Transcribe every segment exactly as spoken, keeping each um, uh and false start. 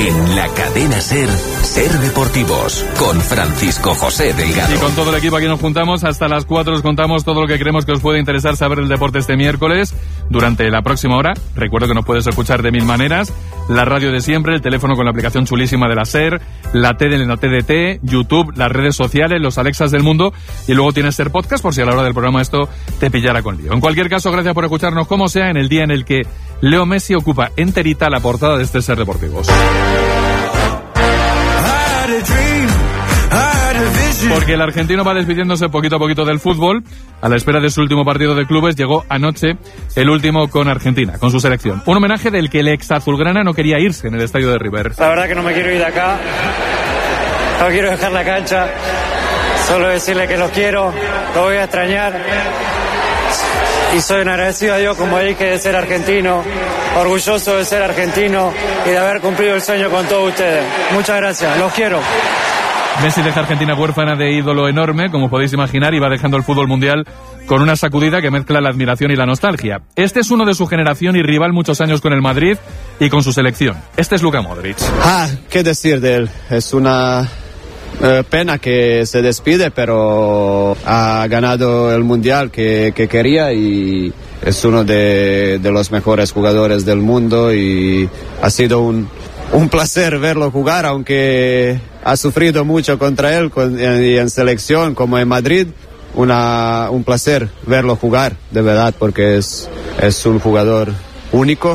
En la cadena SER, SER Deportivos, con Francisco José Delgado. Y con todo el equipo aquí nos juntamos, hasta las cuatro os contamos todo lo que creemos que os puede interesar saber del deporte este miércoles. Durante la próxima hora, recuerdo que nos puedes escuchar de mil maneras, la radio de siempre, el teléfono con la aplicación chulísima de la SER, la T de la T D T, YouTube, las redes sociales, los Alexas del mundo, y luego tienes SER Podcast por si a la hora del programa esto te pillara con lío. En cualquier caso, gracias por escucharnos como sea en el día en el que Leo Messi ocupa enterita la portada de este SER Deportivos. Porque el argentino va despidiéndose poquito a poquito del fútbol. A la espera de su último partido de clubes, llegó anoche el último con Argentina, con su selección. Un homenaje del que el ex azulgrana no quería irse en el estadio de River. La verdad que no me quiero ir de acá. No quiero dejar la cancha. Solo decirle que los quiero, lo voy a extrañar. Y soy un agradecido a Dios, como dije, de ser argentino, orgulloso de ser argentino y de haber cumplido el sueño con todos ustedes. Muchas gracias, los quiero. Messi deja a Argentina huérfana de ídolo enorme, como podéis imaginar, y va dejando el fútbol mundial con una sacudida que mezcla la admiración y la nostalgia. Este es uno de su generación y rival muchos años con el Madrid y con su selección. Este es Luka Modric. Ah, qué decir de él. Es una eh, pena que se despide, pero ha ganado el mundial que, que quería y es uno de, de los mejores jugadores del mundo y ha sido un, un placer verlo jugar, aunque ha sufrido mucho contra él con, y en selección como en Madrid. Una, un placer verlo jugar, de verdad, porque es, es un jugador único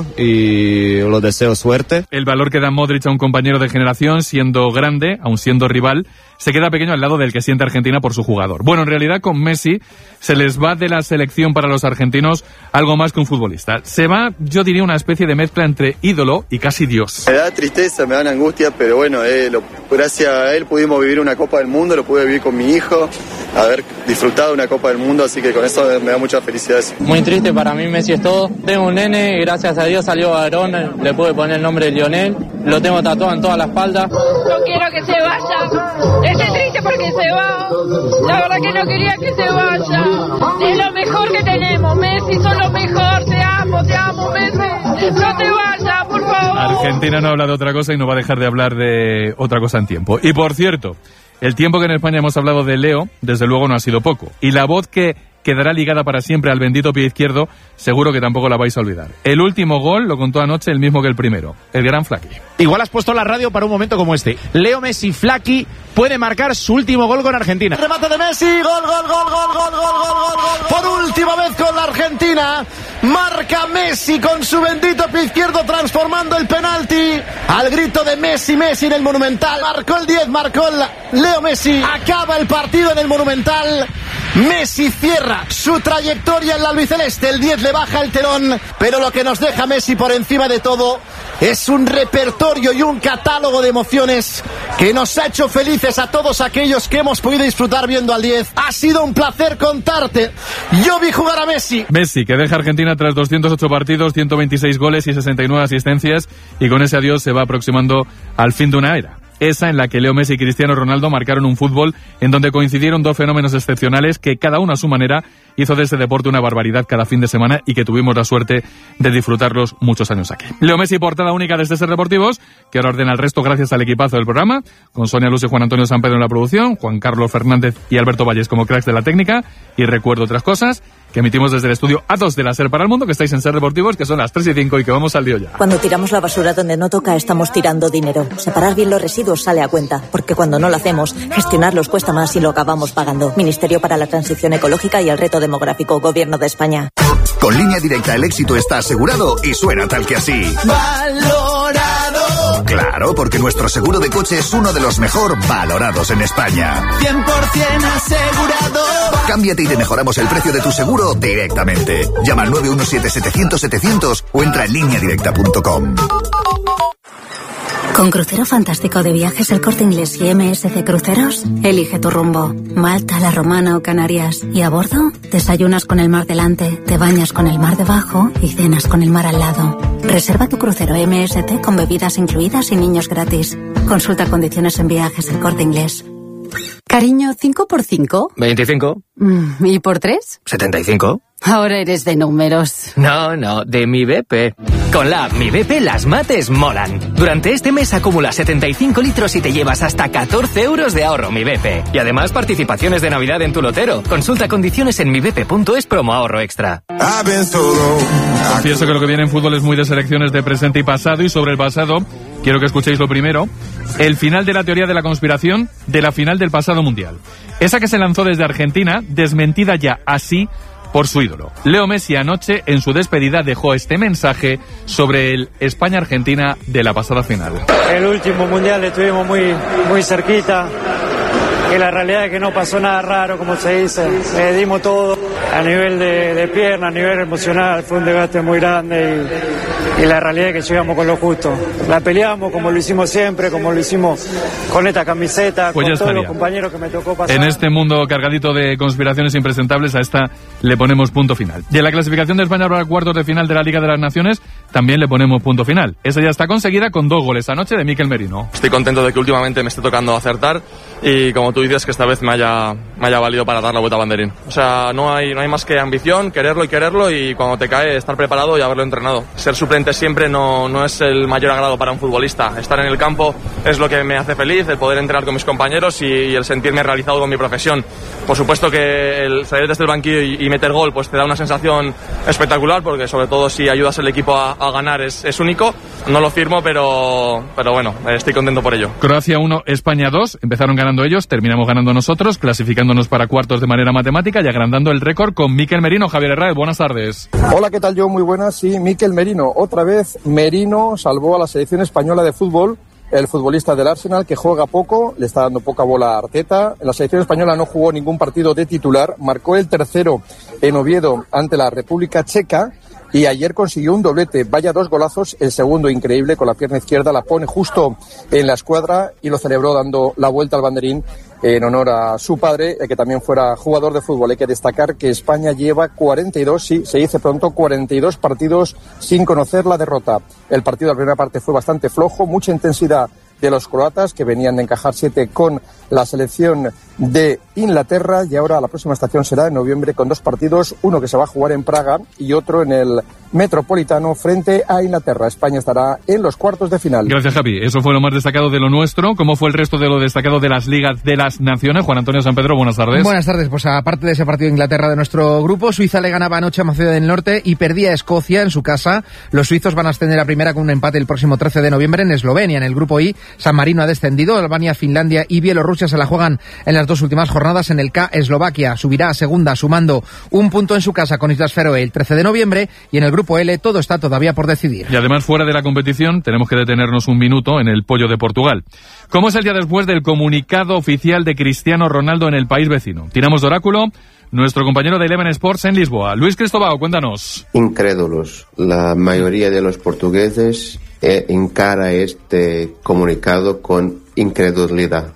y lo deseo suerte. El valor que da Modric a un compañero de generación, siendo grande, aun siendo rival, se queda pequeño al lado del que siente Argentina por su jugador. Bueno, en realidad con Messi se les va de la selección para los argentinos algo más que un futbolista. Se va, yo diría, una especie de mezcla entre ídolo y casi Dios. Me da tristeza, me da angustia, pero bueno, eh, lo, gracias a él pudimos vivir una Copa del Mundo, lo pude vivir con mi hijo, haber disfrutado de una Copa del Mundo, así que con eso me da mucha felicidad. Muy triste, para mí Messi es todo. Tengo un nene y gracias a Dios salió varón, le pude poner el nombre de Lionel, lo tengo tatuado en toda la espalda. No quiero que se vaya, estoy triste porque se va, la verdad que no quería que se vaya, es lo mejor que tenemos, Messi, son lo mejor, te amo, te amo Messi, no te vayas, por favor. Argentina no habla de otra cosa y no va a dejar de hablar de otra cosa en tiempo. Y por cierto, el tiempo que en España hemos hablado de Leo, desde luego no ha sido poco. Y la voz que quedará ligada para siempre al bendito pie izquierdo, seguro que tampoco la vais a olvidar. El último gol lo contó anoche el mismo que el primero, el gran Flaqui. Igual has puesto la radio para un momento como este. Leo Messi Flaqui puede marcar su último gol con Argentina. Remate de Messi, gol, gol, gol, gol, gol, gol, gol, gol, gol. Por última vez con la Argentina, marca Messi con su bendito pie izquierdo transformando el penalti. Al grito de Messi, Messi en el Monumental. Marcó el diez, marcó el Leo Messi. Acaba el partido en el Monumental. Messi cierra su trayectoria en la albiceleste, el diez le baja el telón, pero lo que nos deja Messi por encima de todo es un repertorio y un catálogo de emociones que nos ha hecho felices a todos aquellos que hemos podido disfrutar viendo al diez. Ha sido un placer contarte. Yo vi jugar a Messi. Messi, que deja a Argentina tras doscientos ocho partidos, ciento veintiséis goles y sesenta y nueve asistencias, y con ese adiós se va aproximando al fin de una era. Esa en la que Leo Messi y Cristiano Ronaldo marcaron un fútbol en donde coincidieron dos fenómenos excepcionales que cada uno a su manera hizo de este deporte una barbaridad cada fin de semana y que tuvimos la suerte de disfrutarlos muchos años aquí. Leo Messi, portada única desde SER Deportivos, que ahora ordena el resto gracias al equipazo del programa, con Sonia Luz y Juan Antonio San Pedro en la producción, Juan Carlos Fernández y Alberto Valles como cracks de la técnica, y recuerdo otras cosas que emitimos desde el estudio A dos de la SER para el mundo, que estáis en SER Deportivos, que son las tres y cinco y que vamos al lío ya. Cuando tiramos la basura donde no toca, estamos tirando dinero. Separar bien los residuos sale a cuenta, porque cuando no lo hacemos, gestionarlos cuesta más y lo acabamos pagando. Ministerio para la Transición Ecológica y el Reto Demográfico, Gobierno de España. Con Línea Directa el éxito está asegurado y suena tal que así. Valorado. Claro, porque nuestro seguro de coche es uno de los mejor valorados en España. cien por ciento asegurado. Cámbiate y te mejoramos el precio de tu seguro directamente. Llama al nueve uno siete setecientos setecientos o entra en línea directa punto com. Con Crucero Fantástico de Viajes El Corte Inglés y M S C Cruceros, elige tu rumbo. Malta, La Romana o Canarias. Y a bordo, desayunas con el mar delante, te bañas con el mar debajo y cenas con el mar al lado. Reserva tu crucero M S C con bebidas incluidas y niños gratis. Consulta condiciones en Viajes El Corte Inglés. Cariño, ¿cinco por cinco? veinticinco. Mm, ¿Y por tres? setenta y cinco. Ahora eres de números. No, no, de mi B P. Con la app Mi B P las mates molan. Durante este mes acumula setenta y cinco litros y te llevas hasta catorce euros de ahorro Mi B P. Y además participaciones de Navidad en tu lotero. Consulta condiciones en mi b p punto es promo ahorro extra. Pienso que lo que viene en fútbol es muy de selecciones de presente y pasado, y sobre el pasado quiero que escuchéis lo primero, el final de la teoría de la conspiración de la final del pasado mundial. Esa que se lanzó desde Argentina, desmentida ya así por su ídolo. Leo Messi anoche en su despedida dejó este mensaje sobre el España-Argentina de la pasada final. El último mundial estuvimos muy, muy cerquita, que la realidad es que no pasó nada raro, como se dice. Le dimos todo a nivel de, de pierna, a nivel emocional, fue un desgaste muy grande y, y la realidad es que llegamos con lo justo. La peleamos como lo hicimos siempre, como lo hicimos con esta camiseta, pues con todos los compañeros que me tocó pasar. En este mundo cargadito de conspiraciones impresentables, a esta le ponemos punto final. Y en la clasificación de España para cuartos de final de la Liga de las Naciones también le ponemos punto final. Esa ya está conseguida con dos goles anoche de Mikel Merino. Estoy contento de que últimamente me esté tocando acertar y, como tú dices, que esta vez me haya, me haya valido para dar la vuelta a banderín. O sea, no hay, no hay más que ambición, quererlo y quererlo, y cuando te cae estar preparado y haberlo entrenado. Ser suplente siempre no, no es el mayor agrado para un futbolista. Estar en el campo es lo que me hace feliz, el poder entrenar con mis compañeros y, y el sentirme realizado con mi profesión. Por supuesto que el salir desde el banquillo y, y meter gol pues te da una sensación espectacular, porque sobre todo si ayudas al equipo a, a ganar es, es único. No lo firmo, pero, pero bueno, estoy contento por ello. Croacia uno, España dos, empezaron ganando ellos, terminamos ganando nosotros, clasificándonos para cuartos de manera matemática y agrandando el récord con Mikel Merino. Javier Herrera, buenas tardes. Hola, ¿qué tal? Yo, muy buenas. Sí, Mikel Merino. Otra vez Merino salvó a la selección española de fútbol. El futbolista del Arsenal, que juega poco, le está dando poca bola a Arteta. En la selección española no jugó ningún partido de titular, marcó el tercero en Oviedo ante la República Checa y ayer consiguió un doblete. Vaya dos golazos, el segundo increíble, con la pierna izquierda la pone justo en la escuadra y lo celebró dando la vuelta al banderín en honor a su padre, que también fuera jugador de fútbol. Hay que destacar que España lleva cuarenta y dos, sí, se dice pronto, cuarenta y dos partidos sin conocer la derrota. El partido de la primera parte fue bastante flojo, mucha intensidad de los croatas, que venían de encajar siete con la selección de Inglaterra, y ahora la próxima estación será en noviembre con dos partidos, uno que se va a jugar en Praga y otro en el Metropolitano frente a Inglaterra. España estará en los cuartos de final. Gracias, Javi. Eso fue lo más destacado de lo nuestro. ¿Cómo fue el resto de lo destacado de las ligas de las naciones? Juan Antonio San Pedro, buenas tardes. Buenas tardes. Pues aparte de ese partido de Inglaterra de nuestro grupo, Suiza le ganaba anoche a Macedonia del Norte y perdía a Escocia en su casa. Los suizos van a ascender a primera con un empate el próximo trece de noviembre en Eslovenia. En el grupo I, San Marino ha descendido. Albania, Finlandia y Bielorrusia se la juegan en las dos últimas jornadas. En el K, Eslovaquia subirá a segunda sumando un punto en su casa con Islas Feroe el trece de noviembre, y en el grupo L todo está todavía por decidir. Y además, fuera de la competición, tenemos que detenernos un minuto en el pollo de Portugal. ¿Cómo es el día después del comunicado oficial de Cristiano Ronaldo en el país vecino? Tiramos de oráculo. Nuestro compañero de Eleven Sports en Lisboa, Luis Cristóbal, cuéntanos. Incrédulos. La mayoría de los portugueses eh, encara este comunicado con incredulidad,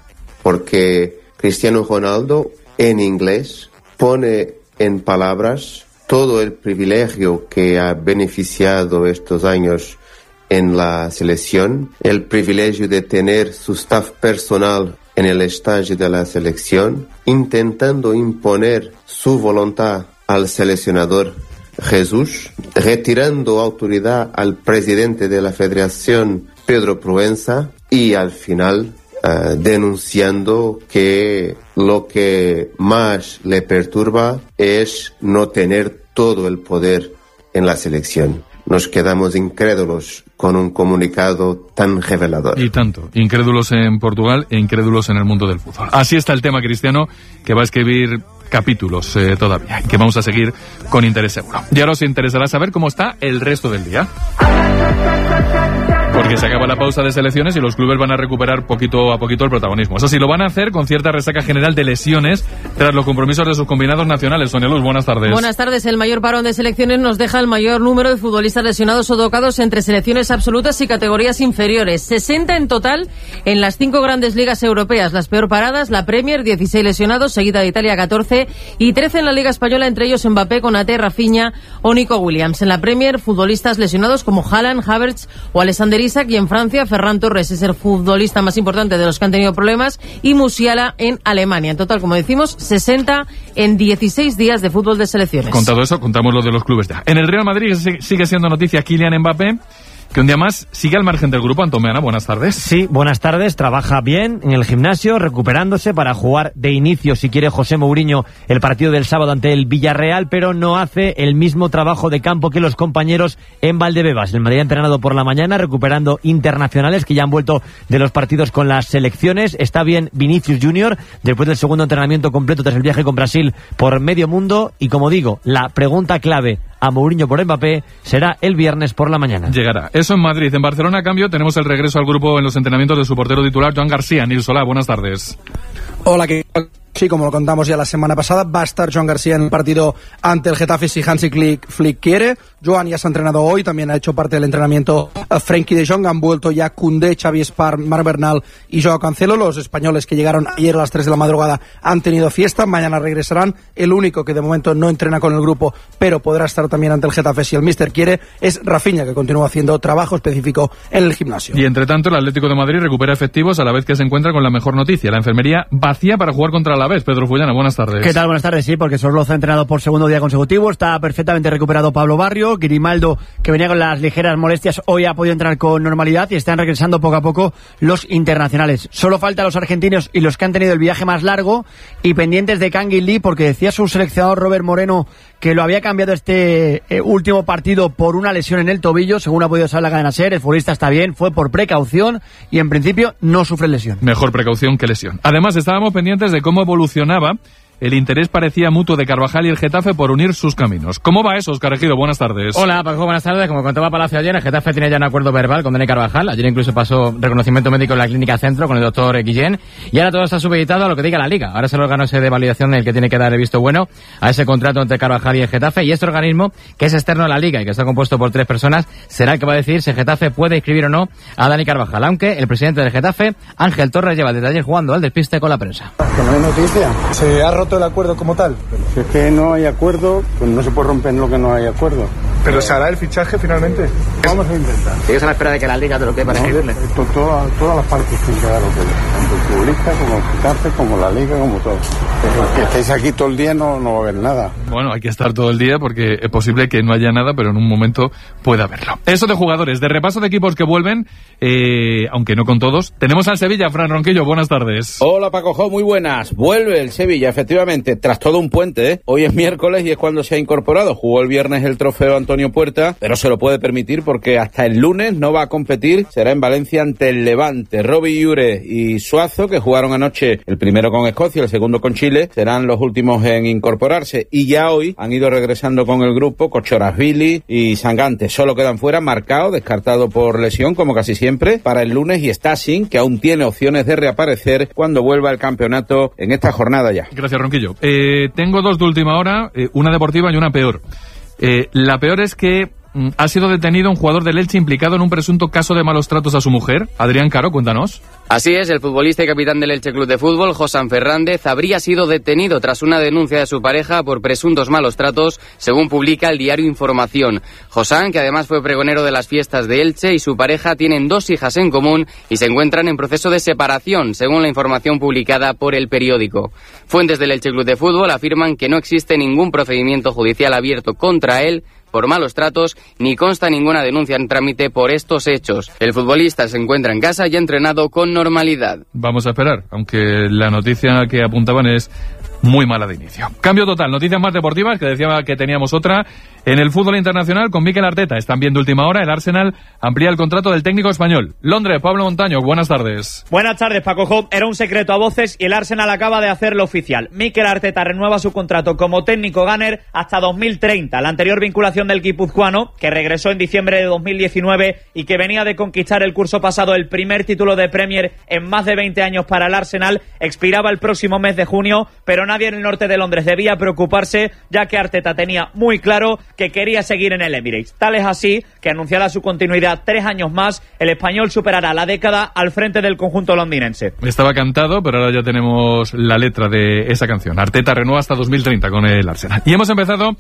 porque Cristiano Ronaldo en inglés pone en palabras todo el privilegio que ha beneficiado estos años en la selección, el privilegio de tener su staff personal en el estadio de la selección, intentando imponer su voluntad al seleccionador Jesús, retirando autoridad al presidente de la federación, Pedro Proença, y al final uh, denunciando que lo que más le perturba es no tener todo el poder en la selección. Nos quedamos incrédulos con un comunicado tan revelador. Y tanto, incrédulos en Portugal e incrédulos en el mundo del fútbol. Así está el tema, Cristiano, que va a escribir capítulos eh, todavía, que vamos a seguir con interés seguro. Ya os interesará saber cómo está el resto del día, porque se acaba la pausa de selecciones y los clubes van a recuperar poquito a poquito el protagonismo. Eso sí, lo van a hacer con cierta resaca general de lesiones tras los compromisos de sus combinados nacionales. Sonia Luz, buenas tardes. Buenas tardes. El mayor parón de selecciones nos deja el mayor número de futbolistas lesionados o tocados entre selecciones absolutas y categorías inferiores. sesenta en total en las cinco grandes ligas europeas. Las peor paradas, la Premier, dieciséis lesionados, seguida de Italia, catorce, y trece en la Liga Española, entre ellos Mbappé, Konaté, Rafinha o Nico Williams. En la Premier, futbolistas lesionados como Haaland, Havertz o Alexander Isaac, y en Francia Ferran Torres es el futbolista más importante de los que han tenido problemas, y Musiala en Alemania. En total, como decimos, sesenta en dieciséis días de fútbol de selecciones. Contado eso, contamos lo de los clubes ya. En el Real Madrid sigue siendo noticia Kylian Mbappé, que un día más sigue al margen del grupo. Antón Meana, buenas tardes. Sí, buenas tardes. Trabaja bien en el gimnasio, recuperándose para jugar de inicio, si quiere, José Mourinho el partido del sábado ante el Villarreal, pero no hace el mismo trabajo de campo que los compañeros en Valdebebas. El Madrid ha entrenado por la mañana, recuperando internacionales que ya han vuelto de los partidos con las selecciones. Está bien Vinicius Junior, después del segundo entrenamiento completo tras el viaje con Brasil por medio mundo. Y como digo, la pregunta clave a Mourinho por Mbappé será el viernes por la mañana. Llegará. Eso en Madrid. En Barcelona, a cambio, tenemos el regreso al grupo en los entrenamientos de su portero titular, Joan García. Nils Solá, buenas tardes. Hola, ¿qué tal? Sí, como lo contamos ya la semana pasada, va a estar Joan García en el partido ante el Getafe si Hansi Flick, Flick quiere. Joan ya se ha entrenado hoy, también ha hecho parte del entrenamiento uh, Frenkie de Jong. Han vuelto ya Koundé, Xavi Espar, Marc Bernal y Joao Cancelo. Los españoles que llegaron ayer a las tres de la madrugada han tenido fiesta, mañana regresarán. El único que de momento no entrena con el grupo, pero podrá estar también ante el Getafe si el míster quiere, es Rafinha, que continúa haciendo trabajo específico en el gimnasio. Y entre tanto, el Atlético de Madrid recupera efectivos a la vez que se encuentra con la mejor noticia: la enfermería vacía para jugar contra el Alavés. Pedro Fullana, buenas tardes. ¿Qué tal? Buenas tardes, sí, porque Sorloza ha entrenado por segundo día consecutivo, está perfectamente recuperado Pablo Barrio, Grimaldo, que venía con las ligeras molestias, hoy ha podido entrar con normalidad y están regresando poco a poco los internacionales. Solo faltan los argentinos y los que han tenido el viaje más largo, y pendientes de Kangin Lee, porque decía su seleccionador Robert Moreno que lo había cambiado este eh, último partido por una lesión en el tobillo, según ha podido saber la cadena SER. El futbolista está bien, fue por precaución y en principio no sufre lesión. Mejor precaución que lesión. Además, estábamos pendientes de cómo evolucionaba el interés, parecía mutuo, de Carvajal y el Getafe por unir sus caminos. ¿Cómo va eso, Óscar Ejido? Buenas tardes. Hola, Paco, buenas tardes. Como contaba Palacio ayer, el Getafe tiene ya un acuerdo verbal con Dani Carvajal. Ayer incluso pasó reconocimiento médico en la Clínica Centro con el doctor Guillén. Y ahora todo está supeditado a lo que diga la Liga. Ahora es el órgano ese de validación el que tiene que dar el visto bueno a ese contrato entre Carvajal y el Getafe. Y este organismo, que es externo a la Liga y que está compuesto por tres personas, será el que va a decidir si el Getafe puede inscribir o no a Dani Carvajal. Aunque el presidente del Getafe, Ángel Torres, lleva desde ayer jugando al despiste con la prensa. Que no hay noticia. ¿Se ha roto el acuerdo como tal? Pero si es que no hay acuerdo, pues no se puede romper lo que no hay acuerdo. ¿Pero se hará el fichaje finalmente? Vamos a intentar. ¿Sigues a la espera de que la Liga te lo quede para no, escribirle? Esto, toda, todas las partes tienen que dar lo que tanto el futbolista como el Getafe, como la Liga, como todo. Pero que estéis aquí todo el día no, no va a haber nada. Bueno, hay que estar todo el día porque es posible que no haya nada, pero en un momento pueda haberlo. Eso de jugadores, de repaso de equipos que vuelven, eh, aunque no con todos. Tenemos al Sevilla, Fran Ronquillo, buenas tardes. Hola Paco Jo, muy buenas. Vuelve el Sevilla, efectivamente, tras todo un puente, ¿eh? Hoy es miércoles y es cuando se ha incorporado. Jugó el viernes el trofeo Antonio Puerta, pero se lo puede permitir porque hasta el lunes no va a competir. Será en Valencia ante el Levante. Robbie Llure y Suazo, que jugaron anoche el primero con Escocia, el segundo con Chile, serán los últimos en incorporarse. Y ya hoy han ido regresando con el grupo Kochorashvili y Sangante. Solo quedan fuera Marcao, descartado por lesión, como casi siempre, para el lunes, y Stassin, que aún tiene opciones de reaparecer cuando vuelva al campeonato en esta jornada ya. Gracias, Ronquillo. Eh, tengo dos de última hora, eh, una deportiva y una peor. Eh, la peor es que mm, ha sido detenido un jugador del Elche implicado en un presunto caso de malos tratos a su mujer. Adrián Caro, cuéntanos. Así es, el futbolista y capitán del Elche Club de Fútbol, Josán Fernández, habría sido detenido tras una denuncia de su pareja por presuntos malos tratos, según publica el diario Información. Josán, que además fue pregonero de las fiestas de Elche, y su pareja tienen dos hijas en común y se encuentran en proceso de separación, según la información publicada por el periódico. Fuentes del Elche Club de Fútbol afirman que no existe ningún procedimiento judicial abierto contra él por malos tratos, ni consta ninguna denuncia en trámite por estos hechos. El futbolista se encuentra en casa y ha entrenado con normalidad. Vamos a esperar, aunque la noticia que apuntaban es muy mala de inicio. Cambio total, noticias más deportivas, que decía que teníamos otra. En el fútbol internacional, con Mikel Arteta, están viendo última hora, el Arsenal amplía el contrato del técnico español. Londres, Pablo Montaño, buenas tardes. Buenas tardes, Paco Job. Era un secreto a voces y el Arsenal acaba de hacerlo oficial. Mikel Arteta renueva su contrato como técnico gunner hasta dos mil treinta. La anterior vinculación del guipuzcoano, que regresó en diciembre de dos mil diecinueve y que venía de conquistar el curso pasado el primer título de Premier en más de veinte años para el Arsenal, expiraba el próximo mes de junio, pero nadie en el norte de Londres debía preocuparse, ya que Arteta tenía muy claro que quería seguir en el Emirates. Tal es así que, anunciada su continuidad tres años más, el español superará la década al frente del conjunto londinense. Estaba cantado, pero ahora ya tenemos la letra de esa canción. Arteta renueva hasta dos mil treinta con el Arsenal. Y hemos empezado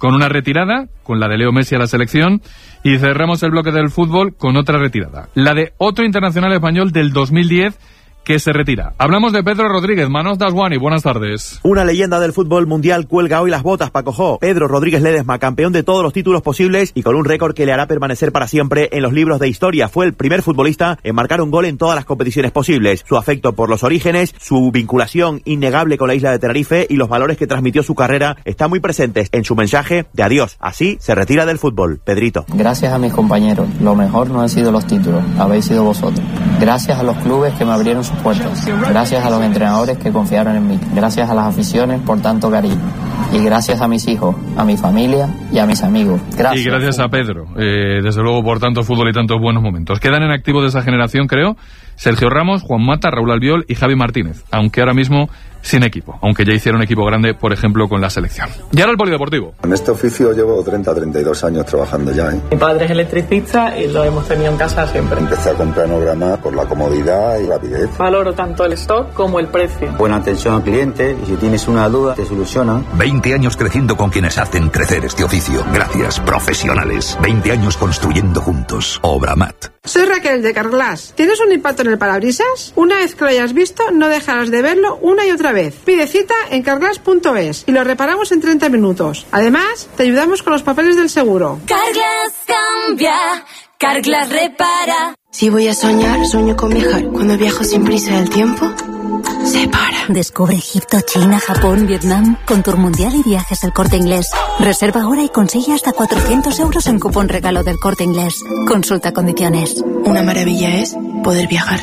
con una retirada, con la de Leo Messi a la selección, y cerramos el bloque del fútbol con otra retirada, la de otro internacional español del dos mil diez, que se retira. Hablamos de Pedro Rodríguez. Manos Daswani, buenas tardes. Una leyenda del fútbol mundial cuelga hoy las botas, Paco Jo. Pedro Rodríguez Ledesma, campeón de todos los títulos posibles y con un récord que le hará permanecer para siempre en los libros de historia. Fue el primer futbolista en marcar un gol en todas las competiciones posibles. Su afecto por los orígenes, su vinculación innegable con la isla de Tenerife y los valores que transmitió su carrera están muy presentes en su mensaje de adiós. Así se retira del fútbol. Pedrito. Gracias a mis compañeros. Lo mejor no han sido los títulos, habéis sido vosotros. Gracias a los clubes que me abrieron sus puertas. Gracias a los entrenadores que confiaron en mí. Gracias a las aficiones por tanto cariño. Y gracias a mis hijos, a mi familia y a mis amigos. Gracias. Y gracias a Pedro, eh, desde luego por tanto fútbol y tantos buenos momentos. Quedan en activo de esa generación, creo, Sergio Ramos, Juan Mata, Raúl Albiol y Javi Martínez, aunque ahora mismo sin equipo, aunque ya hicieron equipo grande, por ejemplo, con la selección. Y ahora el polideportivo. En este oficio llevo treinta a treinta y dos años trabajando ya, ¿eh? Mi padre es electricista y lo hemos tenido en casa siempre. Empecé a comprar Nograma por la comodidad y rapidez. Valoro tanto el stock como el precio. Buena atención al cliente y si tienes una duda te solucionan. veinte años creciendo con quienes hacen crecer este oficio. Gracias, profesionales. veinte años construyendo juntos. Obramat. Soy Raquel de Carglass. ¿Tienes un impacto en el parabrisas? Una vez que lo hayas visto, no dejarás de verlo una y otra vez. Pide cita en carglass punto es y lo reparamos en treinta minutos. Además, te ayudamos con los papeles del seguro. Carglass cambia, Carglass repara. Si voy a soñar, sueño con viajar. Cuando viajo sin prisa del tiempo, se para. Descubre Egipto, China, Japón, Vietnam con Tour Mundial y Viajes El Corte Inglés. Reserva ahora y consigue hasta cuatrocientos euros en cupón regalo del Corte Inglés. Consulta condiciones. Una maravilla es poder viajar.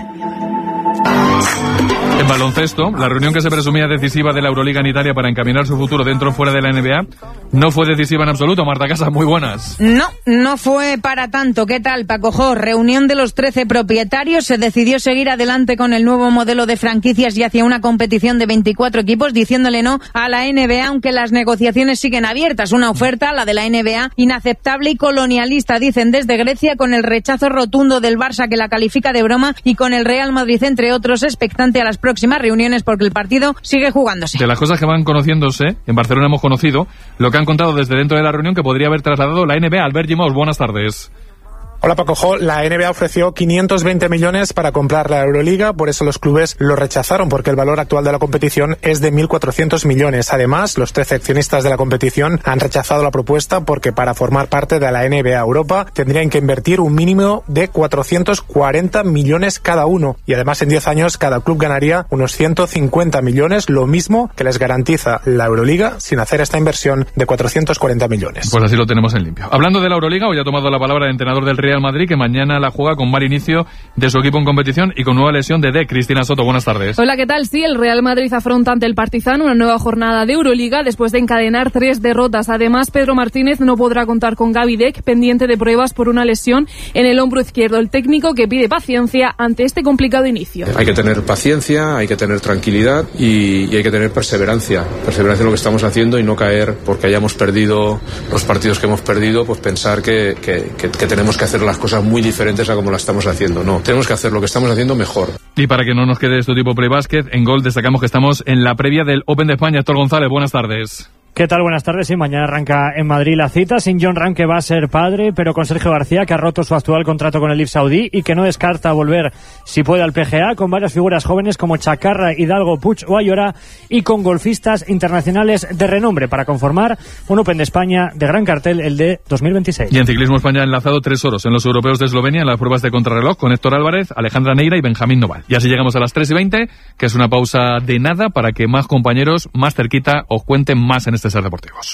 En baloncesto, la reunión que se presumía decisiva de la Euroliga en Italia para encaminar su futuro dentro o fuera de la N B A no fue decisiva en absoluto. Marta Casas, muy buenas. No, no fue para tanto. ¿Qué tal, Paco Jo? Reunión de los trece propietarios. Se decidió seguir adelante con el nuevo modelo de franquicias y hacia una competición de veinticuatro equipos, diciéndole no a la N B A, aunque las negociaciones siguen abiertas. Una oferta, la de la N B A, inaceptable y colonialista, dicen desde Grecia, con el rechazo rotundo del Barça, que la califica de broma, y con el Real Madrid, entre otros, expectante a las próximas reuniones porque el partido sigue jugándose. De las cosas que van conociéndose, en Barcelona hemos conocido lo que han contado desde dentro de la reunión que podría haber trasladado la N B A. Albert Gimós, buenas tardes. Hola Paco Jo, la N B A ofreció quinientos veinte millones para comprar la Euroliga, por eso los clubes lo rechazaron, porque el valor actual de la competición es de mil cuatrocientos millones. Además, los trece accionistas de la competición han rechazado la propuesta porque para formar parte de la N B A Europa tendrían que invertir un mínimo de cuatrocientos cuarenta millones cada uno, y además en diez años cada club ganaría unos ciento cincuenta millones, lo mismo que les garantiza la Euroliga sin hacer esta inversión de cuatrocientos cuarenta millones. Pues así lo tenemos en limpio. Hablando de la Euroliga, hoy ha tomado la palabra el entrenador del Real Real Madrid, que mañana la juega con mal inicio de su equipo en competición y con nueva lesión de D. Cristina Soto, buenas tardes. Hola, ¿qué tal? Sí, el Real Madrid afronta ante el Partizan una nueva jornada de Euroliga después de encadenar tres derrotas. Además, Pedro Martínez no podrá contar con Gaby Deck, pendiente de pruebas por una lesión en el hombro izquierdo. El técnico que pide paciencia ante este complicado inicio. Hay que tener paciencia, hay que tener tranquilidad y, y hay que tener perseverancia. Perseverancia en lo que estamos haciendo y no caer porque hayamos perdido los partidos que hemos perdido, pues pensar que, que, que, que tenemos que hacer las cosas muy diferentes a como las estamos haciendo. No, tenemos que hacer lo que estamos haciendo mejor. Y para que no nos quede esto tipo Playbasket, en Gol destacamos que estamos en la previa del Open de España. Héctor González, buenas tardes. ¿Qué tal? Buenas tardes. Y mañana arranca en Madrid la cita sin John Ram, que va a ser padre, pero con Sergio García, que ha roto su actual contrato con el I F Saudí y que no descarta volver, si puede, al P G A, con varias figuras jóvenes como Chacarra, Hidalgo, Puig o Ayora, y con golfistas internacionales de renombre para conformar un Open de España de gran cartel, el de dos mil veintiséis. Y en ciclismo España ha enlazado tres oros en los europeos de Eslovenia en las pruebas de contrarreloj con Héctor Álvarez, Alejandra Neira y Benjamín Noval. Y así llegamos a las tres y veinte, que es una pausa de nada para que más compañeros más cerquita os cuenten más en este Ser Deportivos.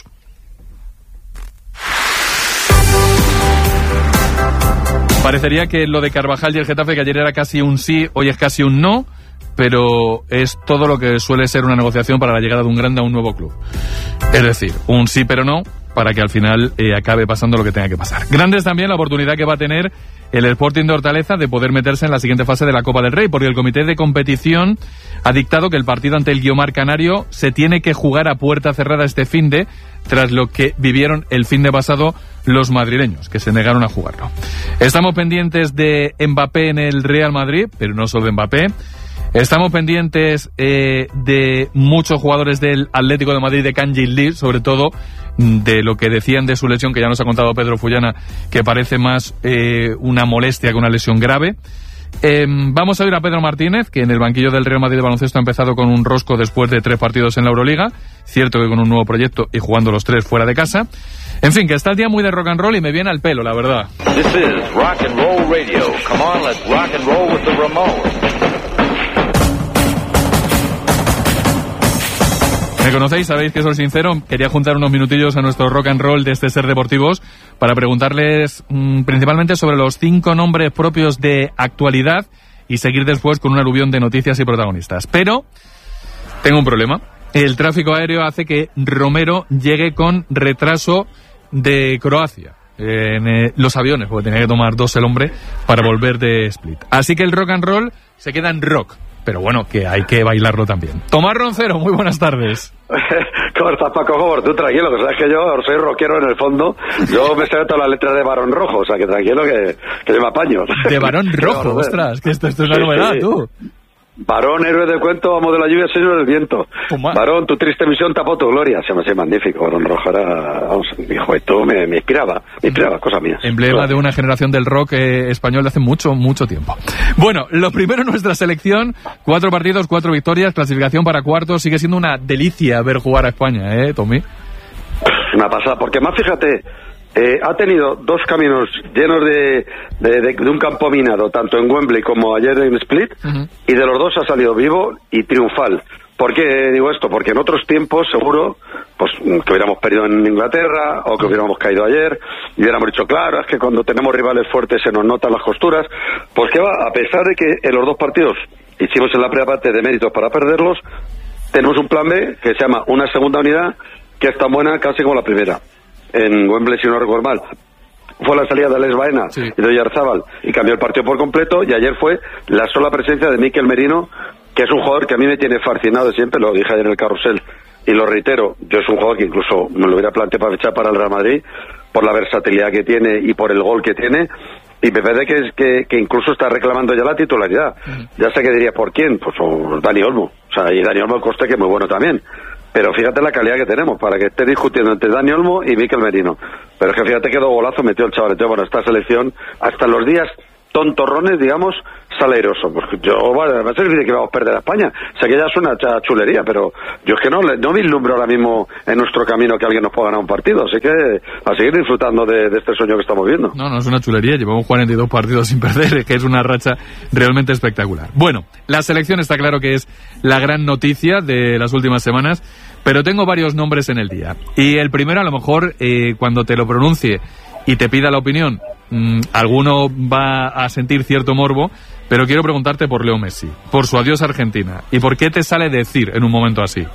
Parecería que lo de Carvajal y el Getafe, que ayer era casi un sí, hoy es casi un no, pero es todo lo que suele ser una negociación para la llegada de un grande a un nuevo club. Es decir, un sí pero no, para que al final eh, acabe pasando lo que tenga que pasar. Grande es también la oportunidad que va a tener el Sporting de Hortaleza de poder meterse en la siguiente fase de la Copa del Rey, porque el comité de competición ha dictado que el partido ante el Guiomar Canario se tiene que jugar a puerta cerrada este finde, tras lo que vivieron el finde pasado los madrileños, que se negaron a jugarlo. Estamos pendientes de Mbappé en el Real Madrid, pero no solo de Mbappé. Estamos pendientes eh, de muchos jugadores del Atlético de Madrid, de Kanji Lee, sobre todo de lo que decían de su lesión, que ya nos ha contado Pedro Fullana, que parece más eh, una molestia que una lesión grave. Eh, vamos a oír a Pedro Martínez, que en el banquillo del Real Madrid de baloncesto ha empezado con un rosco después de tres partidos en la Euroliga, cierto que con un nuevo proyecto y jugando los tres fuera de casa. En fin, que está el día muy de rock and roll y me viene al pelo, la verdad. This is Rock and Roll Radio. Come on, let's rock and roll with the Ramones. Me conocéis, sabéis que soy sincero. Quería juntar unos minutillos a nuestro rock and roll de este Ser Deportivos para preguntarles mmm, principalmente sobre los cinco nombres propios de actualidad y seguir después con un aluvión de noticias y protagonistas. Pero tengo un problema. El tráfico aéreo hace que Romero llegue con retraso de Croacia en eh, los aviones, porque tenía que tomar dos el hombre para volver de Split. Así que el rock and roll se queda en rock. Pero bueno, que hay que bailarlo también. Tomás Roncero, muy buenas tardes. ¿Cómo estás, Paco Gobor? Tú tranquilo, que sabes que yo soy rockero en el fondo. Yo me sé todas las letras de Barón Rojo, o sea que tranquilo que, que yo me apaño. De Barón Rojo, ostras, que esto, esto es una sí, novedad, sí. Tú. Varón, héroe del cuento, amo de la lluvia, señor del viento. Toma. Varón, tu triste misión tapó tu gloria. Se me hace magnífico. Varón Rojo era, vamos, mi juventud me, me inspiraba, me inspiraba, cosas mías. Emblema claro. de una generación del rock eh, español de hace mucho, mucho tiempo. Bueno, lo primero en nuestra selección, cuatro partidos, cuatro victorias, clasificación para cuartos. Sigue siendo una delicia ver jugar a España, ¿eh, Tommy? Una pasada, porque más fíjate... Eh, ha tenido dos caminos llenos de, de, de, de un campo minado, tanto en Wembley como ayer en Split, uh-huh. y de los dos ha salido vivo y triunfal. ¿Por qué digo esto? Porque en otros tiempos, seguro, pues que hubiéramos perdido en Inglaterra, o que hubiéramos caído ayer, y hubiéramos dicho, claro, es que cuando tenemos rivales fuertes se nos notan las costuras. Pues que va, a pesar de que en los dos partidos hicimos en la primera parte de méritos para perderlos, tenemos un plan B que se llama una segunda unidad, que es tan buena casi como la primera. En Wembley, si no recuerdo mal, fue la salida de Alex Baena sí. y de Oyarzábal y cambió el partido por completo, y ayer fue la sola presencia de Mikel Merino, que es un jugador que a mí me tiene fascinado siempre, lo dije ayer en el carrusel y lo reitero, yo es un jugador que incluso me lo hubiera planteado para fichar para el Real Madrid por la versatilidad que tiene y por el gol que tiene, y me parece que, que, que incluso está reclamando ya la titularidad. Uh-huh. Ya sé que diría, ¿por quién? Pues o Dani Olmo, o sea, y Dani Olmo el coste que es muy bueno también. Pero fíjate la calidad que tenemos para que esté discutiendo entre Dani Olmo y Mikel Merino. Pero es que fíjate que dos golazos metió el chaval. Entonces, bueno, esta selección, hasta los días tontorrones, digamos, sale airoso. Porque yo, bueno, va a ser difícil que vamos a perder a España. Sé que ya es una chulería, pero yo es que no, no vislumbro ahora mismo en nuestro camino que alguien nos pueda ganar un partido. Así que a seguir disfrutando de, de este sueño que estamos viendo. No, no es una chulería. Llevamos cuarenta y dos partidos sin perder, que es una racha realmente espectacular. Bueno, la selección está claro que es la gran noticia de las últimas semanas, pero tengo varios nombres en el día. Y el primero, a lo mejor, eh, cuando te lo pronuncie y te pida la opinión, mmm, alguno va a sentir cierto morbo, pero quiero preguntarte por Leo Messi, por su adiós a Argentina, y por qué te sale decir en un momento así.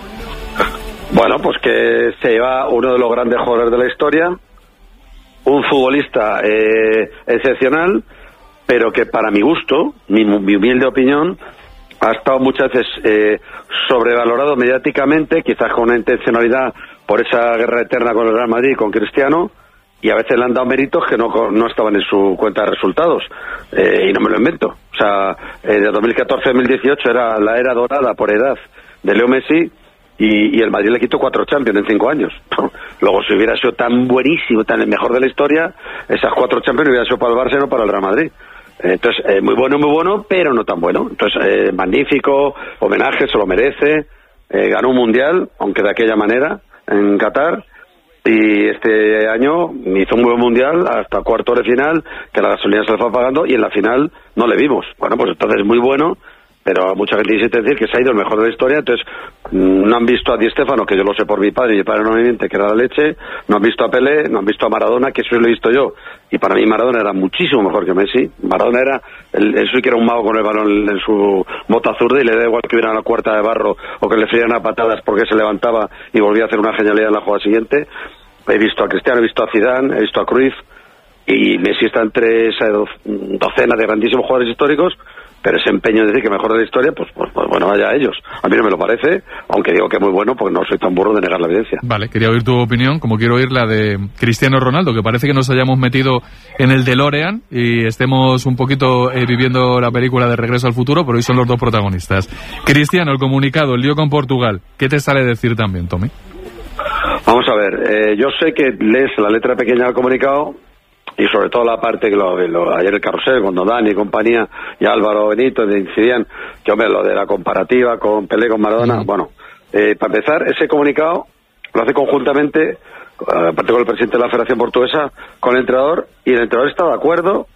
Bueno, pues que se lleva uno de los grandes jugadores de la historia, un futbolista eh, excepcional, pero que para mi gusto, mi, mi humilde opinión, ha estado muchas veces eh, sobrevalorado mediáticamente, quizás con una intencionalidad por esa guerra eterna con el Real Madrid y con Cristiano, y a veces le han dado méritos que no, no estaban en su cuenta de resultados, eh, y no me lo invento. O sea, eh, de dos mil catorce a dos mil dieciocho era la era dorada por edad de Leo Messi, y, y el Madrid le quitó cuatro Champions en cinco años. Luego, si hubiera sido tan buenísimo, tan el mejor de la historia, esas cuatro Champions hubieran sido para el Barça y no para el Real Madrid. Entonces, eh, muy bueno, muy bueno, pero no tan bueno. Entonces, eh, magnífico, homenaje, se lo merece, eh, ganó un mundial, aunque de aquella manera, en Qatar, y este año hizo un buen mundial hasta cuarto de final, que la gasolina se le fue apagando, y en la final no le vimos. Bueno, pues entonces muy bueno, pero mucha gente insiste en decir que se ha ido el mejor de la historia. Entonces no han visto a Di Stéfano, que yo lo sé por mi padre y mi padre no me miente, que era la leche, no han visto a Pelé, no han visto a Maradona, que eso lo he visto yo, y para mí Maradona era muchísimo mejor que Messi. Maradona era, el, eso sí que era un mago con el balón en su bota zurda, y le da igual que hubiera una cuarta de barro o que le frían a patadas porque se levantaba y volvía a hacer una genialidad en la jugada siguiente. He visto a Cristiano, he visto a Zidane, he visto a Cruyff, y Messi está entre esa docena de grandísimos jugadores históricos pero ese empeño de decir que mejor de la historia, pues, pues, pues bueno, vaya a ellos. A mí no me lo parece, aunque digo que es muy bueno, porque no soy tan burro de negar la evidencia. Vale, quería oír tu opinión, como quiero oír la de Cristiano Ronaldo, que parece que nos hayamos metido en el DeLorean y estemos un poquito eh, viviendo la película de Regreso al Futuro, pero hoy son los dos protagonistas. Cristiano, el comunicado, el lío con Portugal, ¿qué te sale decir también, Tommy? Vamos a ver, eh, yo sé que lees la letra pequeña del comunicado y sobre todo la parte que lo, lo, ayer el carrusel, cuando Dani y compañía y Álvaro Benito incidían, que hombre, lo de la comparativa con Pelé, con Maradona, mm. bueno, eh, para empezar, ese comunicado lo hace conjuntamente, aparte con el presidente de la Federación Portuguesa, con el entrenador, y el entrenador está de acuerdo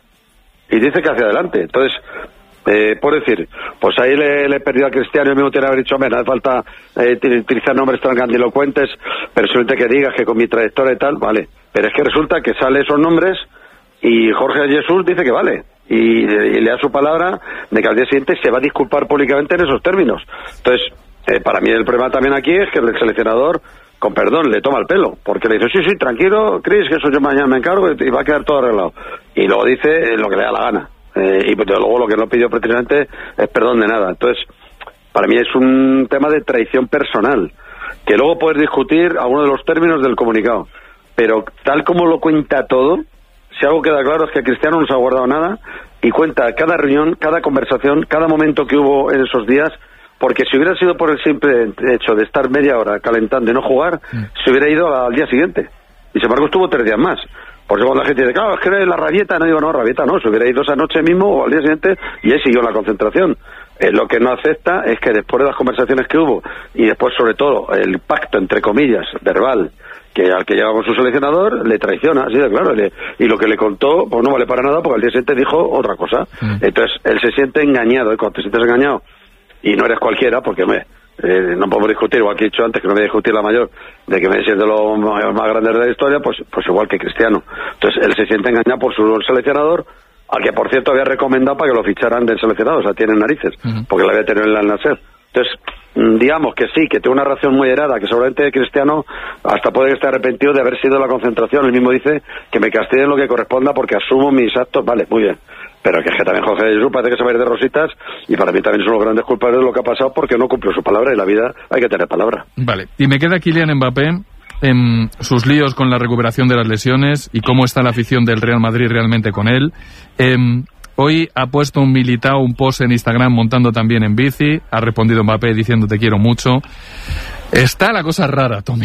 y dice que hacia adelante. Entonces, eh, por decir, pues ahí le, le he perdido a Cristiano y mismo tiene que haber dicho, no hace falta eh, utilizar nombres tan grandilocuentes, pero simplemente que digas que con mi trayectoria y tal, vale. Pero es que resulta que sale esos nombres y Jorge Jesús dice que vale. Y, y le da su palabra de que al día siguiente se va a disculpar públicamente en esos términos. Entonces, eh, para mí el problema también aquí es que el seleccionador, con perdón, le toma el pelo, porque le dice, sí, sí, tranquilo, Cris, que eso yo mañana me encargo y va a quedar todo arreglado. Y luego dice lo que le da la gana. Eh, y pues, luego lo que no pidió precisamente es perdón de nada. Entonces, para mí es un tema de traición personal, que luego puedes discutir algunos de los términos del comunicado. Pero tal como lo cuenta todo, si algo queda claro es que Cristiano no se ha guardado nada y cuenta cada reunión, cada conversación, cada momento que hubo en esos días, porque si hubiera sido por el simple hecho de estar media hora calentando y no jugar, mm. se hubiera ido al día siguiente. Y sin embargo estuvo tres días más. Por eso cuando la gente dice, claro, es que la rabieta, no digo, no, rabieta no, se hubiera ido esa noche mismo o al día siguiente y él siguió la concentración. Eh, lo que no acepta es que después de las conversaciones que hubo y después sobre todo el pacto, entre comillas, verbal, que al que llegaba con su seleccionador, le traiciona, así de claro, le, y lo que le contó, pues no vale para nada, porque al día siguiente dijo otra cosa. Mm. Entonces, él se siente engañado, y cuando te sientes engañado, y no eres cualquiera, porque me, eh, no podemos discutir, igual que he dicho antes, que no voy a discutir la mayor, de que me decís de los más grandes de la historia, pues, pues igual que Cristiano. Entonces, él se siente engañado por su seleccionador, al que por cierto había recomendado para que lo ficharan del seleccionado, o sea, tienen narices, mm. porque lo había tenido en el Al-Nassr. Entonces, digamos que sí, que tiene una reacción muy errada, que seguramente Cristiano hasta puede estar arrepentido de haber sido la concentración. Él mismo dice que me castiguen lo que corresponda porque asumo mis actos. Vale, muy bien. Pero que es que también Jorge Jesús parece que se va a ir de rositas y para mí también son los grandes culpables de lo que ha pasado porque no cumplió su palabra y en la vida hay que tener palabra. Vale, y me queda Kylian Mbappé en sus líos con la recuperación de las lesiones y cómo está la afición del Real Madrid realmente con él. Eh, Hoy ha puesto un Militao un post en Instagram montando también en bici. Ha respondido Mbappé diciendo te quiero mucho. Está la cosa rara, Tommy.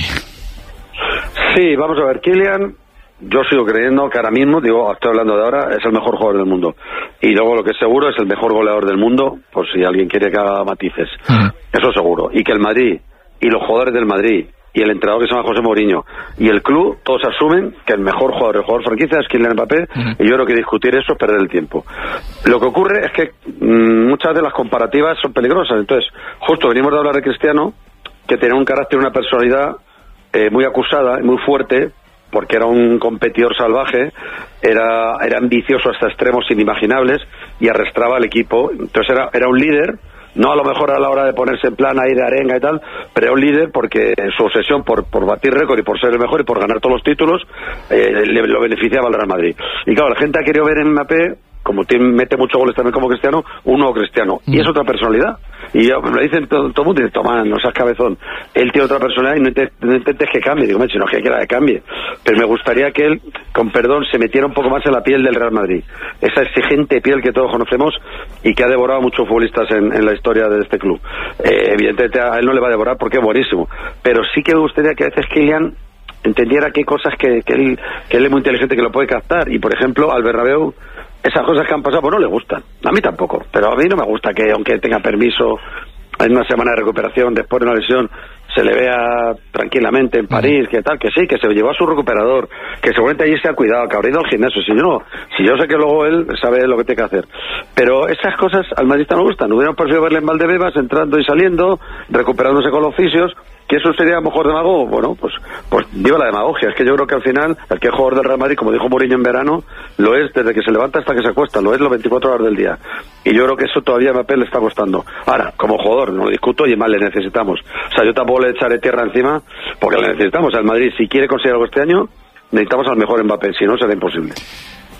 Sí, vamos a ver. Kylian, yo sigo creyendo que ahora mismo, digo, estoy hablando de ahora, es el mejor jugador del mundo. Y luego lo que es seguro es el mejor goleador del mundo, por si alguien quiere que haga matices. Uh-huh. Eso seguro. Y que el Madrid y los jugadores del Madrid y el entrenador que se llama José Mourinho y el club, todos asumen que el mejor jugador, el jugador franquicia es Kylian Mbappé, uh-huh. y yo creo que discutir eso es perder el tiempo. Lo que ocurre es que mmm, muchas de las comparativas son peligrosas. Entonces, justo venimos de hablar de Cristiano, que tenía un carácter, una personalidad eh, muy acusada, muy fuerte, porque era un competidor salvaje, era, era ambicioso hasta extremos inimaginables y arrastraba al equipo. Entonces era, era un líder. No a lo mejor a la hora de ponerse en plan ahí de arenga y tal, pero era un líder porque su obsesión por, por batir récord y por ser el mejor y por ganar todos los títulos eh, le, lo beneficiaba al Real Madrid. Y claro, la gente ha querido ver en Mbappé, como tiene, mete muchos goles también como Cristiano, un nuevo Cristiano. Mm. Y es otra personalidad. Y yo, me lo dicen todo, todo el mundo, y dice, toma, no seas cabezón. Él tiene otra personalidad y no intentes, no intentes que cambie. Digo, si no es que quiera que cambie. Pero me gustaría que él, con perdón, se metiera un poco más en la piel del Real Madrid. Esa exigente piel que todos conocemos y que ha devorado a muchos futbolistas en, en la historia de este club. Eh, evidentemente a él no le va a devorar porque es buenísimo. Pero sí que me gustaría que a veces Kylian entendiera que hay cosas que, que, él, que él es muy inteligente que lo puede captar. Y, por ejemplo, al Bernabéu, esas cosas que han pasado, pues no le gustan. A mí tampoco. Pero a mí no me gusta que, aunque tenga permiso en una semana de recuperación, después de una lesión, se le vea tranquilamente en París, que tal, que sí, que se llevó a su recuperador, que seguramente allí se ha cuidado, que habrá ido al gimnasio. Si yo no, si yo sé que luego él sabe lo que tiene que hacer. Pero esas cosas al madridista no gustan. Hubiéramos preferido verle en Valdebebas, entrando y saliendo, recuperándose con los fisios. ¿Que eso sería mejor demagogo? Bueno, pues pues viva la demagogia. Es que yo creo que al final el que es jugador del Real Madrid, como dijo Mourinho en verano, lo es desde que se levanta hasta que se acuesta, lo es las veinticuatro horas del día. Y yo creo que eso todavía a Mbappé le está costando. Ahora, como jugador, no lo discuto y más le necesitamos. O sea, yo tampoco le echaré tierra encima porque le necesitamos. Al Madrid, si quiere conseguir algo este año, necesitamos al mejor Mbappé, si no será imposible.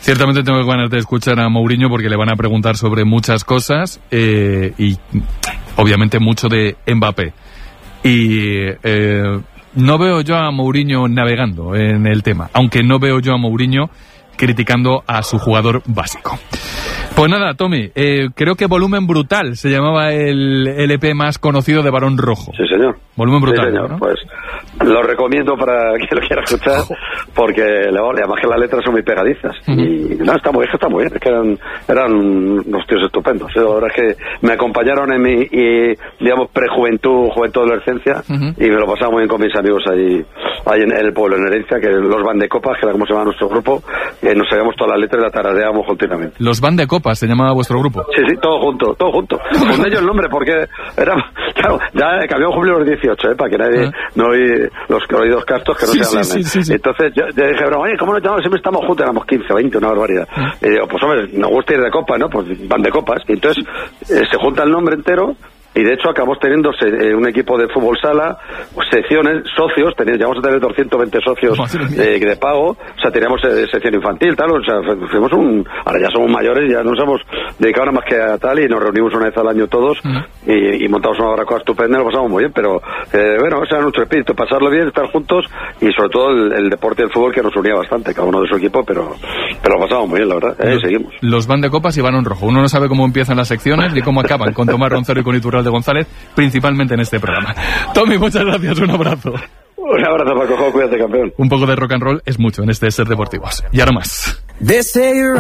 Ciertamente tengo ganas de escuchar a Mourinho porque le van a preguntar sobre muchas cosas eh, y obviamente mucho de Mbappé. Y eh, no veo yo a Mourinho navegando en el tema, aunque no veo yo a Mourinho criticando a su jugador básico. Pues nada, Tommy, eh, creo que Volumen Brutal se llamaba el L P más conocido de Barón Rojo. Sí, señor. Volumen Brutal, sí, señor. ¿no? Pues lo recomiendo para quien lo quiera escuchar, porque además que las letras son muy pegadizas. Uh-huh. Y no, está muy, es que está muy bien, es que eran, eran unos tíos estupendos. ¿eh? La verdad es que me acompañaron en mi, y, digamos, prejuventud, juventud, adolescencia, uh-huh. y me lo pasaba muy bien con mis amigos ahí, ahí en, en el pueblo, en Herencia, que los Van de Copas, que era como se llama nuestro grupo, eh, nos sabíamos todas las letras y las tarareábamos continuamente. Los Van de Copas se llamaba vuestro grupo. Sí, sí, todo junto, todo junto. Con ellos el nombre, porque era, claro, ya que habíamos cumplido los dieciocho, ¿eh? Para que nadie, uh-huh. no oí los oídos castos que no sí, se hablan. Sí, sí, sí, sí. Entonces yo, yo dije, pero, oye, ¿cómo nos llamamos? Siempre estamos juntos, éramos quince, veinte, una barbaridad. Uh-huh. Y digo, pues hombre, nos gusta ir de copa, ¿no? Pues Van de Copas. Y entonces eh, se junta el nombre entero. Y de hecho acabamos teniendo eh, un equipo de fútbol sala, secciones, socios, teníamos, llegamos a tener doscientos veinte socios de, de pago, o sea, teníamos eh, sección infantil, tal, o sea, fuimos un, ahora ya somos mayores, ya nos hemos dedicado nada más que a tal, y nos reunimos una vez al año todos, uh-huh. y, y montamos una barbacoa estupenda, y lo pasamos muy bien, pero eh, bueno, ese era nuestro espíritu, pasarlo bien, estar juntos, y sobre todo el, el deporte y el fútbol que nos unía bastante, cada uno de su equipo, pero pero lo pasamos muy bien, la verdad, eh, los, seguimos. Los Van de Copas y Barón Rojo, uno no sabe cómo empiezan las secciones ni cómo acaban, con Tomás Roncero y con Iturralde de González, principalmente en este programa. Tommy, muchas gracias, un abrazo. Un abrazo, Paco, cuídate, campeón. Un poco de rock and roll es mucho en este Ser Deportivos. Y ahora más. Esto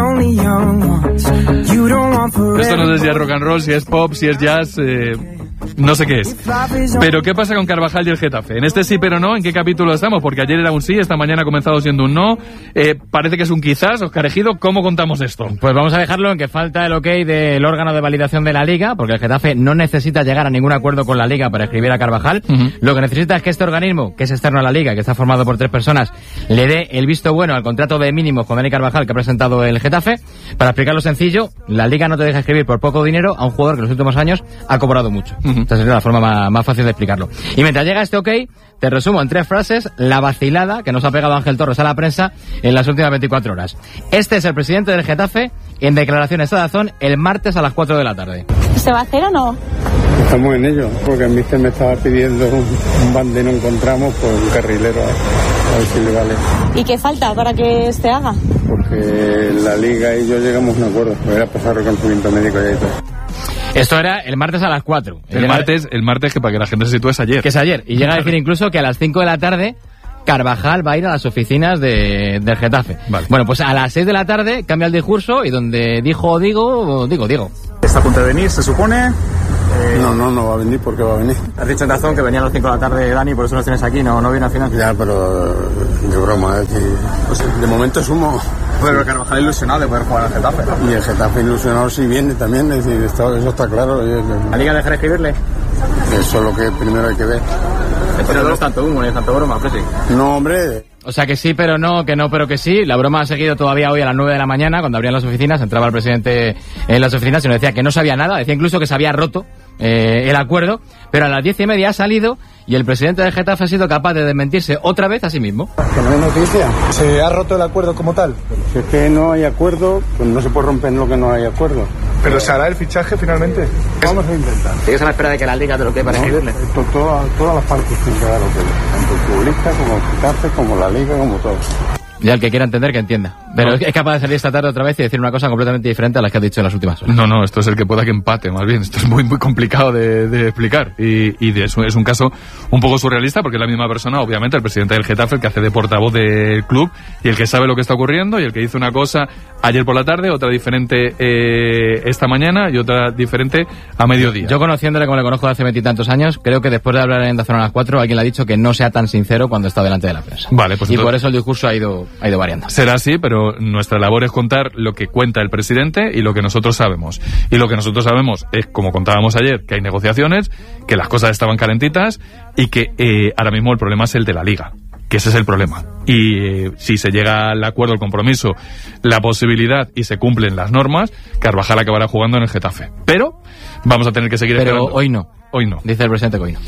no sé si es rock and roll, si es pop, si es jazz, eh, no sé qué es. Pero ¿qué pasa con Carvajal y el Getafe? En este sí pero no, ¿en qué capítulo estamos? Porque ayer era un sí, esta mañana ha comenzado siendo un no. Eh, parece que es un quizás, Óscar Ejido. ¿Cómo contamos esto? Pues vamos a dejarlo en que falta el ok del órgano de validación de la Liga, porque el Getafe no necesita llegar a ningún acuerdo con la Liga para escribir a Carvajal. Uh-huh. Lo que necesita es que este organismo, que es externo a la Liga, que está formado por tres personas, le dé el visto bueno al contrato de mínimos con Dani Carvajal que ha presentado el Getafe. Para explicarlo sencillo, la Liga no te deja escribir por poco dinero a un jugador que en los últimos años ha cobrado mucho. Uh-huh. Esta sería la forma más, más fácil de explicarlo. Y mientras llega este ok, te resumo en tres frases la vacilada que nos ha pegado Ángel Torres a la prensa en las últimas veinticuatro horas. Este es el presidente del Getafe en declaraciones a Dazón el martes a las cuatro de la tarde. ¿Se va a hacer o no? Estamos en ello, porque el míster me estaba pidiendo un, un van de no encontramos por un carrilero, a, a ver si le vale. ¿Y qué falta para que se haga? Porque la Liga y yo llegamos a un acuerdo, pues era pasar reconocimiento médico y ahí todo. Esto era el martes a las cuatro. El llega... martes, el martes que para que la gente se sitúe es ayer. Que es ayer. Y llega a decir incluso que a las cinco de la tarde Carvajal va a ir a las oficinas de, del Getafe. Vale. Bueno, pues a las seis de la tarde cambia el discurso y donde dijo digo, digo, digo. ¿Está a punto de venir, se supone? Eh... No, no, no va a venir porque va a venir. Has dicho en razón que venía a las cinco de la tarde, Dani, por eso nos tienes aquí, no, no viene al final. Ya, pero de broma, ¿eh? Pues, de momento es humo. Pero Carvajal ilusionado de poder jugar al Getafe. Y el Getafe ilusionado sí viene también, es decir, esto, eso está claro. ¿La Liga dejará escribirle? Eso es lo que primero hay que ver. Pero no es tanto humo, ni es tanto broma, pues sí. No, hombre. O sea que sí, pero no, que no, pero que sí. La broma ha seguido todavía hoy a las nueve de la mañana, cuando abrían las oficinas, entraba el presidente en las oficinas y nos decía que no sabía nada, decía incluso que se había roto eh, el acuerdo, pero a las diez y media ha salido y el presidente del Getafe ha sido capaz de desmentirse otra vez a sí mismo. Que no hay noticia. ¿Se ha roto el acuerdo como tal? Si es que no hay acuerdo, pues no se puede romper en lo que no hay acuerdo. ¿Pero se hará el fichaje finalmente? Vamos a intentar. ¿Sigues a la espera de que la Liga te lo quede para no, escribirle? Esto, toda, todas las partes tienen que dar lo que tanto el futbolista como el Getafe, como la Liga, como todo. Ya el que quiera entender, que entienda. Pero no. Es capaz de salir esta tarde otra vez y decir una cosa completamente diferente a las que has dicho en las últimas horas. No, no, esto es el que pueda que empate, más bien. Esto es muy, muy complicado de, de explicar. Y, y de eso es un caso un poco surrealista, porque es la misma persona, obviamente, el presidente del Getafe, el que hace de portavoz del club y el que sabe lo que está ocurriendo y el que hizo una cosa ayer por la tarde, otra diferente eh, esta mañana y otra diferente a mediodía. Yo, conociéndole como le conozco de hace veintitantos años, creo que después de hablar en Dazón a las cuatro, alguien le ha dicho que no sea tan sincero cuando está delante de la prensa. Vale, pues y entonces... por eso el discurso ha ido, ha ido variando. Será así, pero nuestra labor es contar lo que cuenta el presidente y lo que nosotros sabemos. Y lo que nosotros sabemos es, como contábamos ayer, que hay negociaciones, que las cosas estaban calentitas y que eh, ahora mismo el problema es el de la Liga. Que ese es el problema. Y eh, si se llega al acuerdo, al compromiso, la posibilidad y se cumplen las normas, Carvajal acabará jugando en el Getafe. Pero vamos a tener que seguir Pero esperando. hoy no. Hoy no. Dice el presidente que hoy no.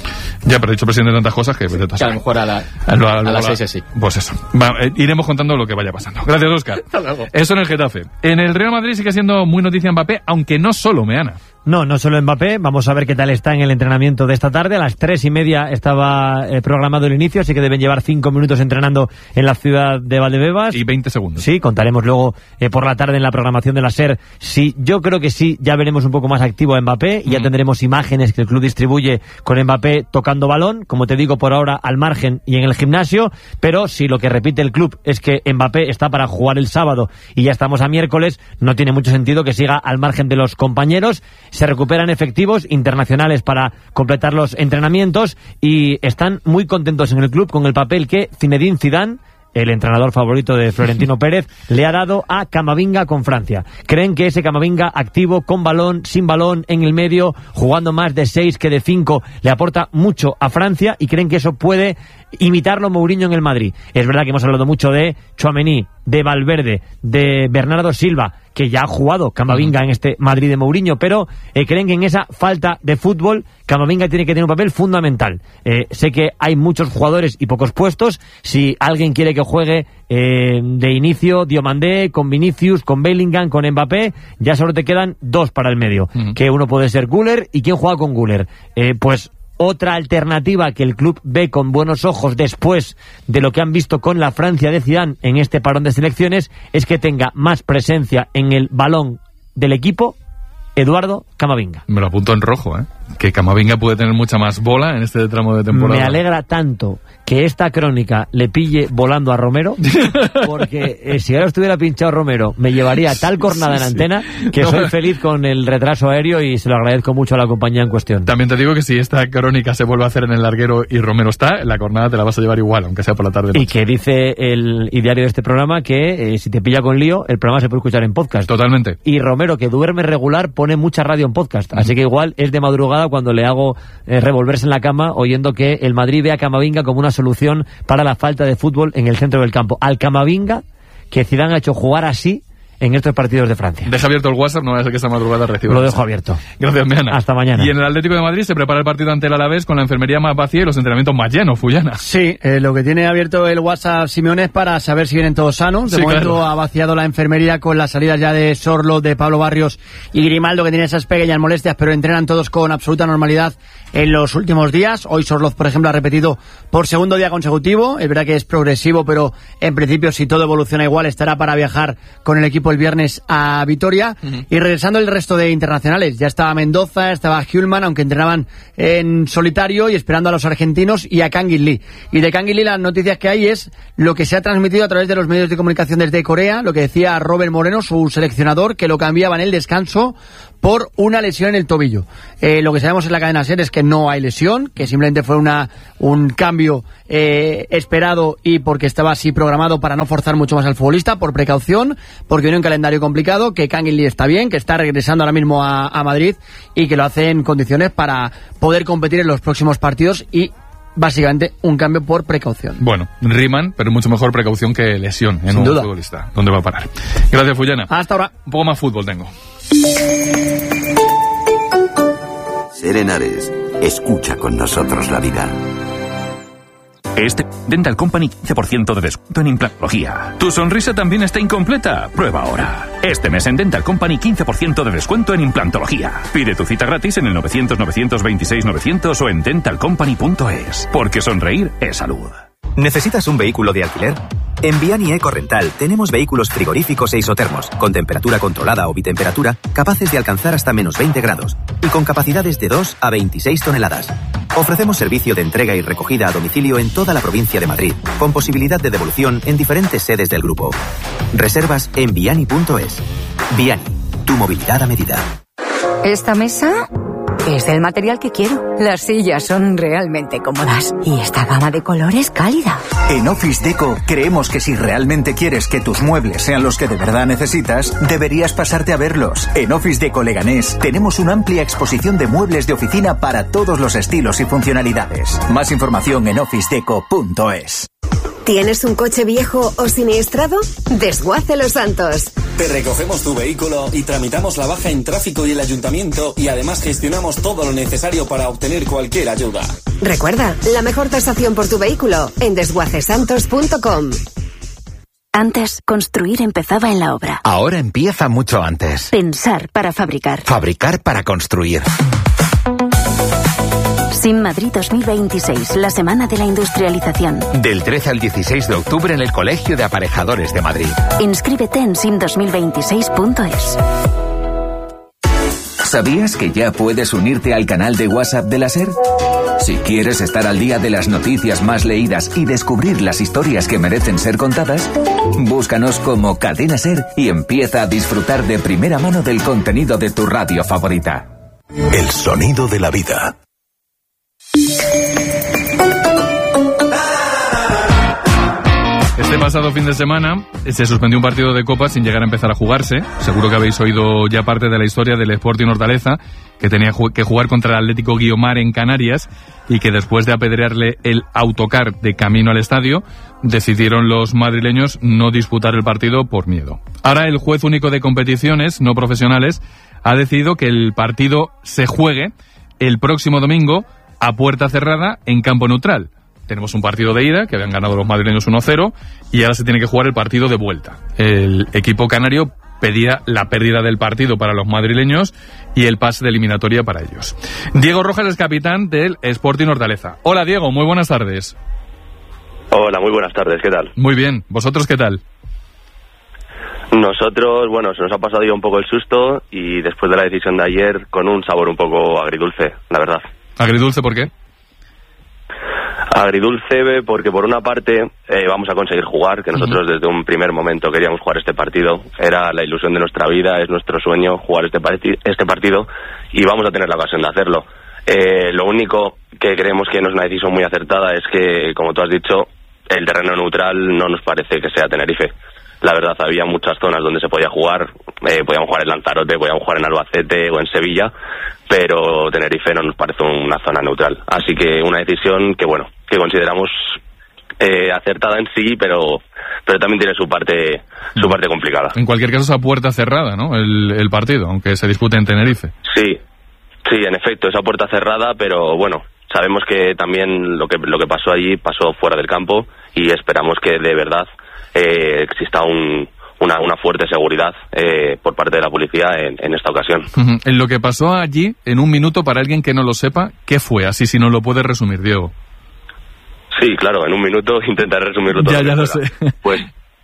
Ya, pero he dicho presidente de tantas cosas que... Que a lo mejor a, la, a, lo, a, lo, a las seis sí. Pues eso. Va, eh, iremos contando lo que vaya pasando. Gracias, Óscar. Hasta luego. Eso en el Getafe. En el Real Madrid sigue siendo muy noticia Mbappé, aunque no solo, Meana. No, no solo Mbappé. Vamos a ver qué tal está en el entrenamiento de esta tarde. A las tres y media estaba eh, programado el inicio, así que deben llevar cinco minutos entrenando en la ciudad de Valdebebas. Y veinte segundos. Sí, contaremos luego eh, por la tarde en la programación de la SER. Sí, yo creo que sí, ya veremos un poco más activo a Mbappé y mm. ya tendremos imágenes que el club distribuye con Mbappé tocando balón, como te digo, por ahora al margen y en el gimnasio, pero si lo que repite el club es que Mbappé está para jugar el sábado y ya estamos a miércoles, no tiene mucho sentido que siga al margen de los compañeros. Se recuperan efectivos internacionales para completar los entrenamientos y están muy contentos en el club con el papel que Zinedine Zidane, el entrenador favorito de Florentino Pérez, le ha dado a Camavinga con Francia. Creen que ese Camavinga activo, con balón, sin balón, en el medio, jugando más de seis que de cinco, le aporta mucho a Francia y creen que eso puede imitarlo Mourinho en el Madrid. Es verdad que hemos hablado mucho de Tchouaméni, de Valverde, de Bernardo Silva, que ya ha jugado Camavinga en este Madrid de Mourinho, pero eh, creen que en esa falta de fútbol Camavinga tiene que tener un papel fundamental. Eh, sé que hay muchos jugadores y pocos puestos. Si alguien quiere que juegue eh, de inicio Diomandé, con Vinicius, con Bellingham, con Mbappé, ya solo te quedan dos para el medio, uh-huh. que uno puede ser Güler. ¿Y quién juega con Güler? Eh, pues otra alternativa que el club ve con buenos ojos después de lo que han visto con la Francia de Zidane en este parón de selecciones es que tenga más presencia en el balón del equipo Eduardo Camavinga. Me lo apunto en rojo, ¿eh? Que Camavinga puede tener mucha más bola en este tramo de temporada. Me alegra tanto que esta crónica le pille volando a Romero, porque eh, si ahora estuviera pinchado Romero, me llevaría tal cornada sí, en antena que no, soy feliz con el retraso aéreo y se lo agradezco mucho a la compañía en cuestión. También te digo que si esta crónica se vuelve a hacer en el larguero y Romero está, la cornada te la vas a llevar igual, aunque sea por la tarde. Y que dice el ideario de este programa que eh, si te pilla con lío, el programa se puede escuchar en podcast. Totalmente. Y Romero, que duerme regular, pone mucha radio en podcast, uh-huh. así que igual es de madrugada cuando le hago eh, revolverse en la cama oyendo que el Madrid ve a Camavinga como una solución para la falta de fútbol en el centro del campo. Al Camavinga que Zidane ha hecho jugar así en estos partidos de Francia. Deja abierto el WhatsApp, no vaya a ser que esta madrugada reciba. Lo dejo abierto. Gracias, Meana. Hasta mañana. Y en el Atlético de Madrid se prepara el partido ante el Alavés con la enfermería más vacía y los entrenamientos más llenos, Fullana. Sí, eh, lo que tiene abierto el WhatsApp Simeone es para saber si vienen todos sanos. De sí, momento claro. ha vaciado la enfermería con las salidas ya de Sorlo, de Pablo Barrios y Grimaldo, que tienen esas pequeñas molestias, pero entrenan todos con absoluta normalidad en los últimos días. Hoy Sorloz, por ejemplo, ha repetido por segundo día consecutivo. Es verdad que es progresivo, pero en principio, si todo evoluciona igual, estará para viajar con el equipo el viernes a Vitoria. Uh-huh. Y regresando el resto de internacionales, ya estaba Mendoza, estaba Hjulman, aunque entrenaban en solitario, y esperando a los argentinos y a Kangin Lee. Y de Kangin Lee las noticias que hay es lo que se ha transmitido a través de los medios de comunicación desde Corea, lo que decía Robert Moreno, su seleccionador, que lo cambiaba en el descanso por una lesión en el tobillo. Eh, lo que sabemos en la cadena SER es que no hay lesión, que simplemente fue una un cambio eh, esperado y porque estaba así programado para no forzar mucho más al futbolista, por precaución, porque viene un calendario complicado, que Kangin Lee está bien, que está regresando ahora mismo a, a Madrid y que lo hace en condiciones para poder competir en los próximos partidos y básicamente un cambio por precaución. Bueno, riman, pero mucho mejor precaución que lesión en Sin un duda. futbolista. ¿Dónde va a parar? Gracias, Fullana. Hasta ahora. Un poco más fútbol tengo. Serenares, escucha con nosotros la vida. Este Dental Company quince por ciento de descuento en implantología. ¿Tu sonrisa también está incompleta? Prueba ahora. Este mes en Dental Company quince por ciento de descuento en implantología. Pide tu cita gratis en el novecientos, novecientos veintiséis, novecientos o en dental company punto es. Porque sonreír es salud. ¿Necesitas un vehículo de alquiler? En Viani Eco Rental tenemos vehículos frigoríficos e isotermos, con temperatura controlada o bitemperatura, capaces de alcanzar hasta menos veinte grados, y con capacidades de dos a veintiséis toneladas. Ofrecemos servicio de entrega y recogida a domicilio en toda la provincia de Madrid, con posibilidad de devolución en diferentes sedes del grupo. Reservas en viani punto es. Viani, tu movilidad a medida. Esta mesa es del material que quiero. Las sillas son realmente cómodas y esta gama de colores cálida. En Office Deco creemos que si realmente quieres que tus muebles sean los que de verdad necesitas, deberías pasarte a verlos. En Office Deco Leganés tenemos una amplia exposición de muebles de oficina para todos los estilos y funcionalidades. Más información en office deco punto es. ¿Tienes un coche viejo o siniestrado? Desguace Los Santos. Te recogemos tu vehículo y tramitamos la baja en tráfico y el ayuntamiento, y además gestionamos todo lo necesario para obtener cualquier ayuda. Recuerda, la mejor tasación por tu vehículo en desguacesantos punto com. Antes, construir empezaba en la obra. Ahora empieza mucho antes. Pensar para fabricar. Fabricar para construir. SIM Madrid dos mil veintiséis, la semana de la industrialización. Del trece al dieciséis de octubre en el Colegio de Aparejadores de Madrid. Inscríbete en sim dos mil veintiséis punto es. ¿Sabías que ya puedes unirte al canal de WhatsApp de la SER? Si quieres estar al día de las noticias más leídas y descubrir las historias que merecen ser contadas, búscanos como Cadena SER y empieza a disfrutar de primera mano del contenido de tu radio favorita. El sonido de la vida. Este pasado fin de semana se suspendió un partido de Copa sin llegar a empezar a jugarse. Seguro que habéis oído ya parte de la historia del Sporting Hortaleza, que tenía que jugar contra el Atlético Guiomar en Canarias y que después de apedrearle el autocar de camino al estadio, decidieron los madrileños no disputar el partido por miedo. Ahora el juez único de competiciones no profesionales ha decidido que el partido se juegue el próximo domingo a puerta cerrada en campo neutral. Tenemos un partido de ida, que habían ganado los madrileños uno cero, y ahora se tiene que jugar el partido de vuelta. El equipo canario pedía la pérdida del partido para los madrileños y el pase de eliminatoria para ellos. Diego Rojas es capitán del Sporting Hortaleza. Hola Diego, muy buenas tardes. Hola, muy buenas tardes, ¿qué tal? Muy bien, ¿vosotros qué tal? Nosotros, bueno, se nos ha pasado ya un poco el susto y después de la decisión de ayer con un sabor un poco agridulce, la verdad. ¿Agridulce por qué? Agridulce porque por una parte eh, vamos a conseguir jugar, que nosotros uh-huh. desde un primer momento queríamos jugar este partido, era la ilusión de nuestra vida, es nuestro sueño jugar este, parti- este partido y vamos a tener la ocasión de hacerlo. Eh, lo único que creemos que no es una decisión muy acertada es que, como tú has dicho, el terreno neutral no nos parece que sea Tenerife. La verdad, había muchas zonas donde se podía jugar, eh, podíamos jugar en Lanzarote, podíamos jugar en Albacete o en Sevilla, pero Tenerife no nos parece una zona neutral. Así que una decisión que, bueno, que consideramos eh, acertada en sí, pero pero también tiene su parte su parte complicada. En cualquier caso, es a puerta cerrada, ¿no?, el, el partido, aunque se dispute en Tenerife. Sí, sí, en efecto, es a puerta cerrada, pero bueno, sabemos que también lo que lo que pasó allí pasó fuera del campo y esperamos que de verdad eh, exista un Una, una fuerte seguridad eh, por parte de la policía en, en esta ocasión. Uh-huh. En lo que pasó allí, en un minuto, para alguien que no lo sepa, ¿qué fue? Así si nos lo puedes resumir, Diego. Sí, claro, en un minuto intentaré resumirlo todo. Ya, ya lo sé. Pues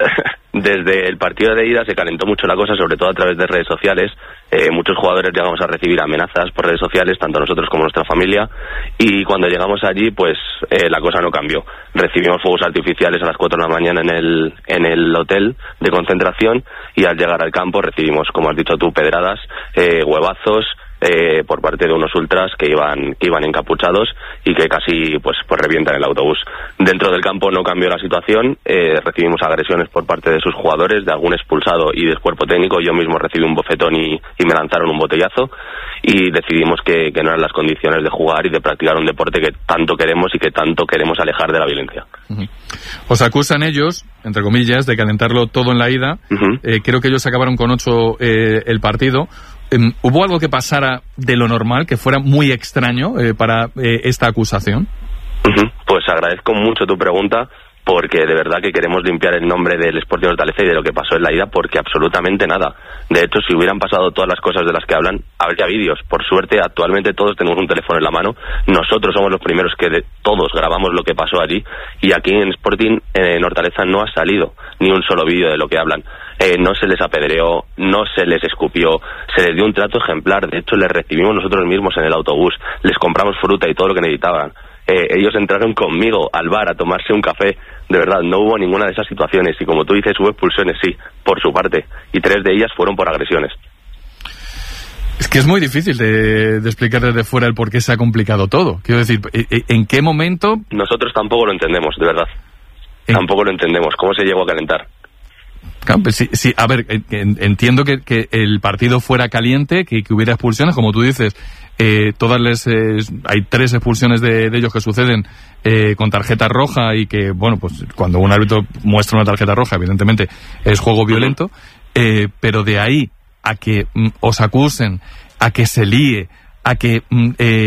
desde el partido de ida se calentó mucho la cosa, sobre todo a través de redes sociales. Eh, muchos jugadores llegamos a recibir amenazas por redes sociales, tanto nosotros como nuestra familia, y cuando llegamos allí, pues eh, la cosa no cambió. Recibimos fuegos artificiales a las cuatro de la mañana en el en el hotel de concentración y al llegar al campo recibimos, como has dicho tú, pedradas, eh, huevazos, Eh, por parte de unos ultras que iban que iban encapuchados y que casi pues pues revientan el autobús. Dentro del campo no cambió la situación, eh, recibimos agresiones por parte de sus jugadores, de algún expulsado y del cuerpo técnico. Yo mismo recibí un bofetón y, y me lanzaron un botellazo y decidimos que, que no eran las condiciones de jugar y de practicar un deporte que tanto queremos y que tanto queremos alejar de la violencia. Uh-huh. Os acusan ellos, entre comillas, de calentarlo todo en la ida. Uh-huh. Eh, creo que ellos acabaron con ocho eh, el partido. ¿Hubo algo que pasara de lo normal, que fuera muy extraño eh, para eh, esta acusación? Uh-huh. Pues agradezco mucho tu pregunta, porque de verdad que queremos limpiar el nombre del Sporting Hortaleza y de lo que pasó en la ida, porque absolutamente nada. De hecho, si hubieran pasado todas las cosas de las que hablan, habría vídeos. Por suerte, actualmente todos tenemos un teléfono en la mano. Nosotros somos los primeros que de todos grabamos lo que pasó allí, y aquí en Sporting, en Hortaleza, no ha salido ni un solo vídeo de lo que hablan. Eh, no se les apedreó, no se les escupió, se les dio un trato ejemplar. De hecho, les recibimos nosotros mismos en el autobús, les compramos fruta y todo lo que necesitaban. Eh, ellos entraron conmigo al bar a tomarse un café. De verdad, no hubo ninguna de esas situaciones. Y como tú dices, hubo expulsiones, sí, por su parte. Y tres de ellas fueron por agresiones. Es que es muy difícil de, de explicar desde fuera el por qué se ha complicado todo. Quiero decir, ¿en qué momento...? Nosotros tampoco lo entendemos, de verdad. ¿Eh? Tampoco lo entendemos. ¿Cómo se llegó a calentar? Claro, pues sí, sí, a ver, entiendo que, que el partido fuera caliente, que, que hubiera expulsiones, como tú dices, eh, todas les, eh, hay tres expulsiones de, de ellos que suceden eh, con tarjeta roja y que, bueno, pues cuando un árbitro muestra una tarjeta roja, evidentemente es juego violento, eh, pero de ahí a que mm, os acusen, a que se líe, a que mm, eh,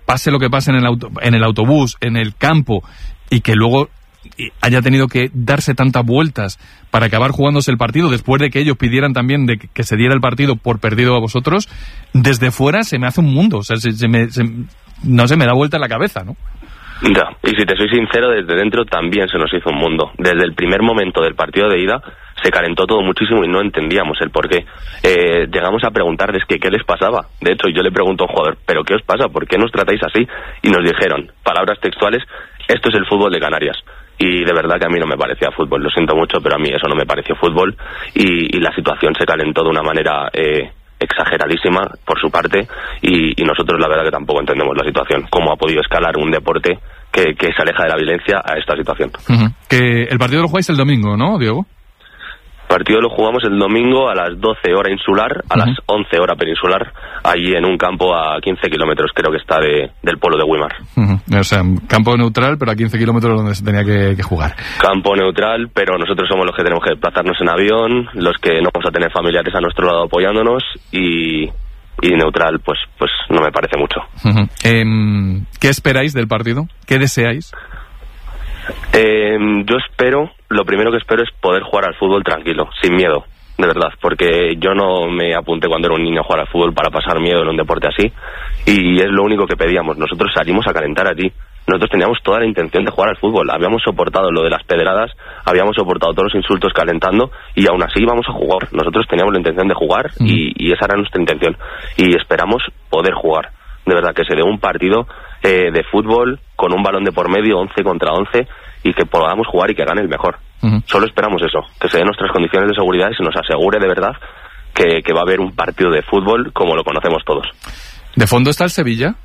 pase lo que pase en el, auto, en el autobús, en el campo, y que luego haya tenido que darse tantas vueltas para acabar jugándose el partido, después de que ellos pidieran también de que se diera el partido por perdido a vosotros, desde fuera se me hace un mundo, o sea, se, se me, se, no se me da vuelta en la cabeza, ¿no? Ya, y si te soy sincero, desde dentro también se nos hizo un mundo. Desde el primer momento del partido de ida se calentó todo muchísimo y no entendíamos el porqué. Eh, llegamos a preguntarles que qué les pasaba. De hecho, yo le pregunto a un jugador, ¿pero qué os pasa? ¿Por qué nos tratáis así? Y nos dijeron, palabras textuales, esto es el fútbol de Canarias. Y de verdad que a mí no me parecía fútbol, lo siento mucho, pero a mí eso no me pareció fútbol. Y, y la situación se calentó de una manera eh, exageradísima por su parte, y, y nosotros la verdad que tampoco entendemos la situación. ¿Cómo ha podido escalar un deporte que, que se aleja de la violencia a esta situación? Uh-huh. Que el partido lo jugáis el domingo, ¿no, Diego? El partido lo jugamos el domingo a las doce hora insular, a uh-huh. las once hora peninsular, allí en un campo a quince kilómetros creo que está de, del polo de Güímar. Uh-huh. O sea, campo neutral, pero a quince kilómetros donde se tenía que, que jugar. Campo neutral, pero nosotros somos los que tenemos que desplazarnos en avión, los que no vamos a tener familiares a nuestro lado apoyándonos, y, y neutral pues, pues no me parece mucho. Uh-huh. Eh, ¿Qué esperáis del partido? ¿Qué deseáis? Eh, yo espero, lo primero que espero es poder jugar al fútbol tranquilo, sin miedo, de verdad, porque yo no me apunté cuando era un niño a jugar al fútbol para pasar miedo en un deporte así, y es lo único que pedíamos. Nosotros salimos a calentar allí, nosotros teníamos toda la intención de jugar al fútbol, habíamos soportado lo de las pedradas, habíamos soportado todos los insultos calentando, y aún así íbamos a jugar. Nosotros teníamos la intención de jugar, mm. y, y esa era nuestra intención, y esperamos poder jugar, de verdad, que se dé un partido eh, de fútbol con un balón de por medio, once contra once, y que podamos jugar y que gane el mejor. Uh-huh. Solo esperamos eso, que se den nuestras condiciones de seguridad y se nos asegure de verdad que, que va a haber un partido de fútbol como lo conocemos todos. ¿De fondo está el Sevilla?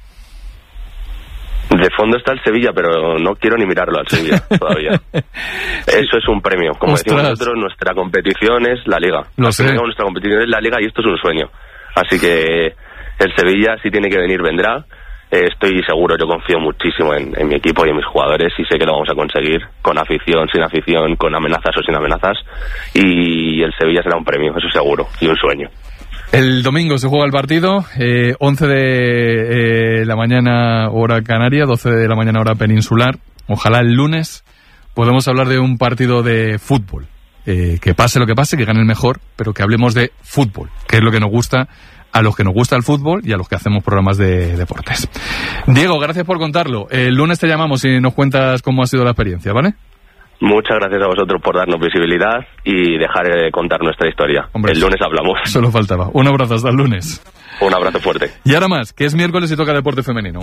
De fondo está el Sevilla, pero no quiero ni mirarlo al Sevilla todavía. Eso es un premio. Como Ostras. decimos nosotros, nuestra competición es la Liga. Lo sé. Nuestra competición es la Liga y esto es un sueño. Así que el Sevilla, si tiene que venir, vendrá. Eh, estoy seguro, yo confío muchísimo en, en mi equipo y en mis jugadores, y sé que lo vamos a conseguir, con afición, sin afición, con amenazas o sin amenazas, y el Sevilla será un premio, eso seguro, y un sueño. El domingo se juega el partido, eh, once de eh, la mañana hora canaria, doce de la mañana hora peninsular. Ojalá el lunes podamos hablar de un partido de fútbol, eh, que pase lo que pase, que gane el mejor, pero que hablemos de fútbol, que es lo que nos gusta a los que nos gusta el fútbol y a los que hacemos programas de deportes. Diego, gracias por contarlo. El lunes te llamamos y nos cuentas cómo ha sido la experiencia, ¿vale? Muchas gracias a vosotros por darnos visibilidad y dejar de contar nuestra historia. Hombre, el lunes hablamos. Solo faltaba. Un abrazo, hasta el lunes. Un abrazo fuerte. Y ahora más, que es miércoles y toca deporte femenino.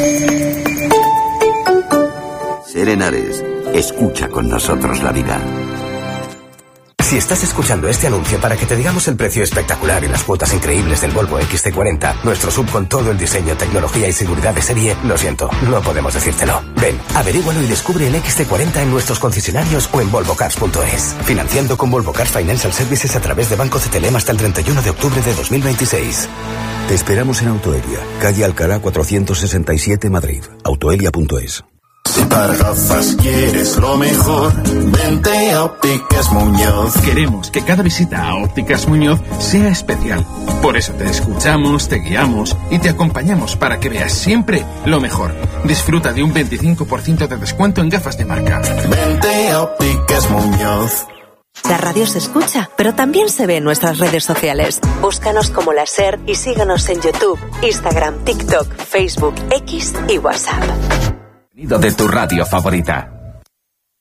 Serenares, escucha con nosotros la vida. Si estás escuchando este anuncio para que te digamos el precio espectacular y las cuotas increíbles del Volvo equis ce cuarenta, nuestro sub con todo el diseño, tecnología y seguridad de serie, lo siento, no podemos decírtelo. Ven, averígualo y descubre el equis ce cuarenta en nuestros concesionarios o en volvo cars punto es. Financiando con Volvo Cars Financial Services a través de Banco Cetelem hasta el treinta y uno de octubre de dos mil veintiséis. Te esperamos en Autoelia, calle Alcalá cuatrocientos sesenta y siete, Madrid. autoelia punto es. Si para gafas quieres lo mejor, vente a Ópticas Muñoz. Queremos que cada visita a Ópticas Muñoz sea especial. Por eso te escuchamos, te guiamos y te acompañamos para que veas siempre lo mejor. Disfruta de un veinticinco por ciento de descuento en gafas de marca. Vente a Ópticas Muñoz. La radio se escucha, pero también se ve en nuestras redes sociales. Búscanos como La SER y síguenos en YouTube, Instagram, TikTok, Facebook, X y WhatsApp. De tu radio favorita.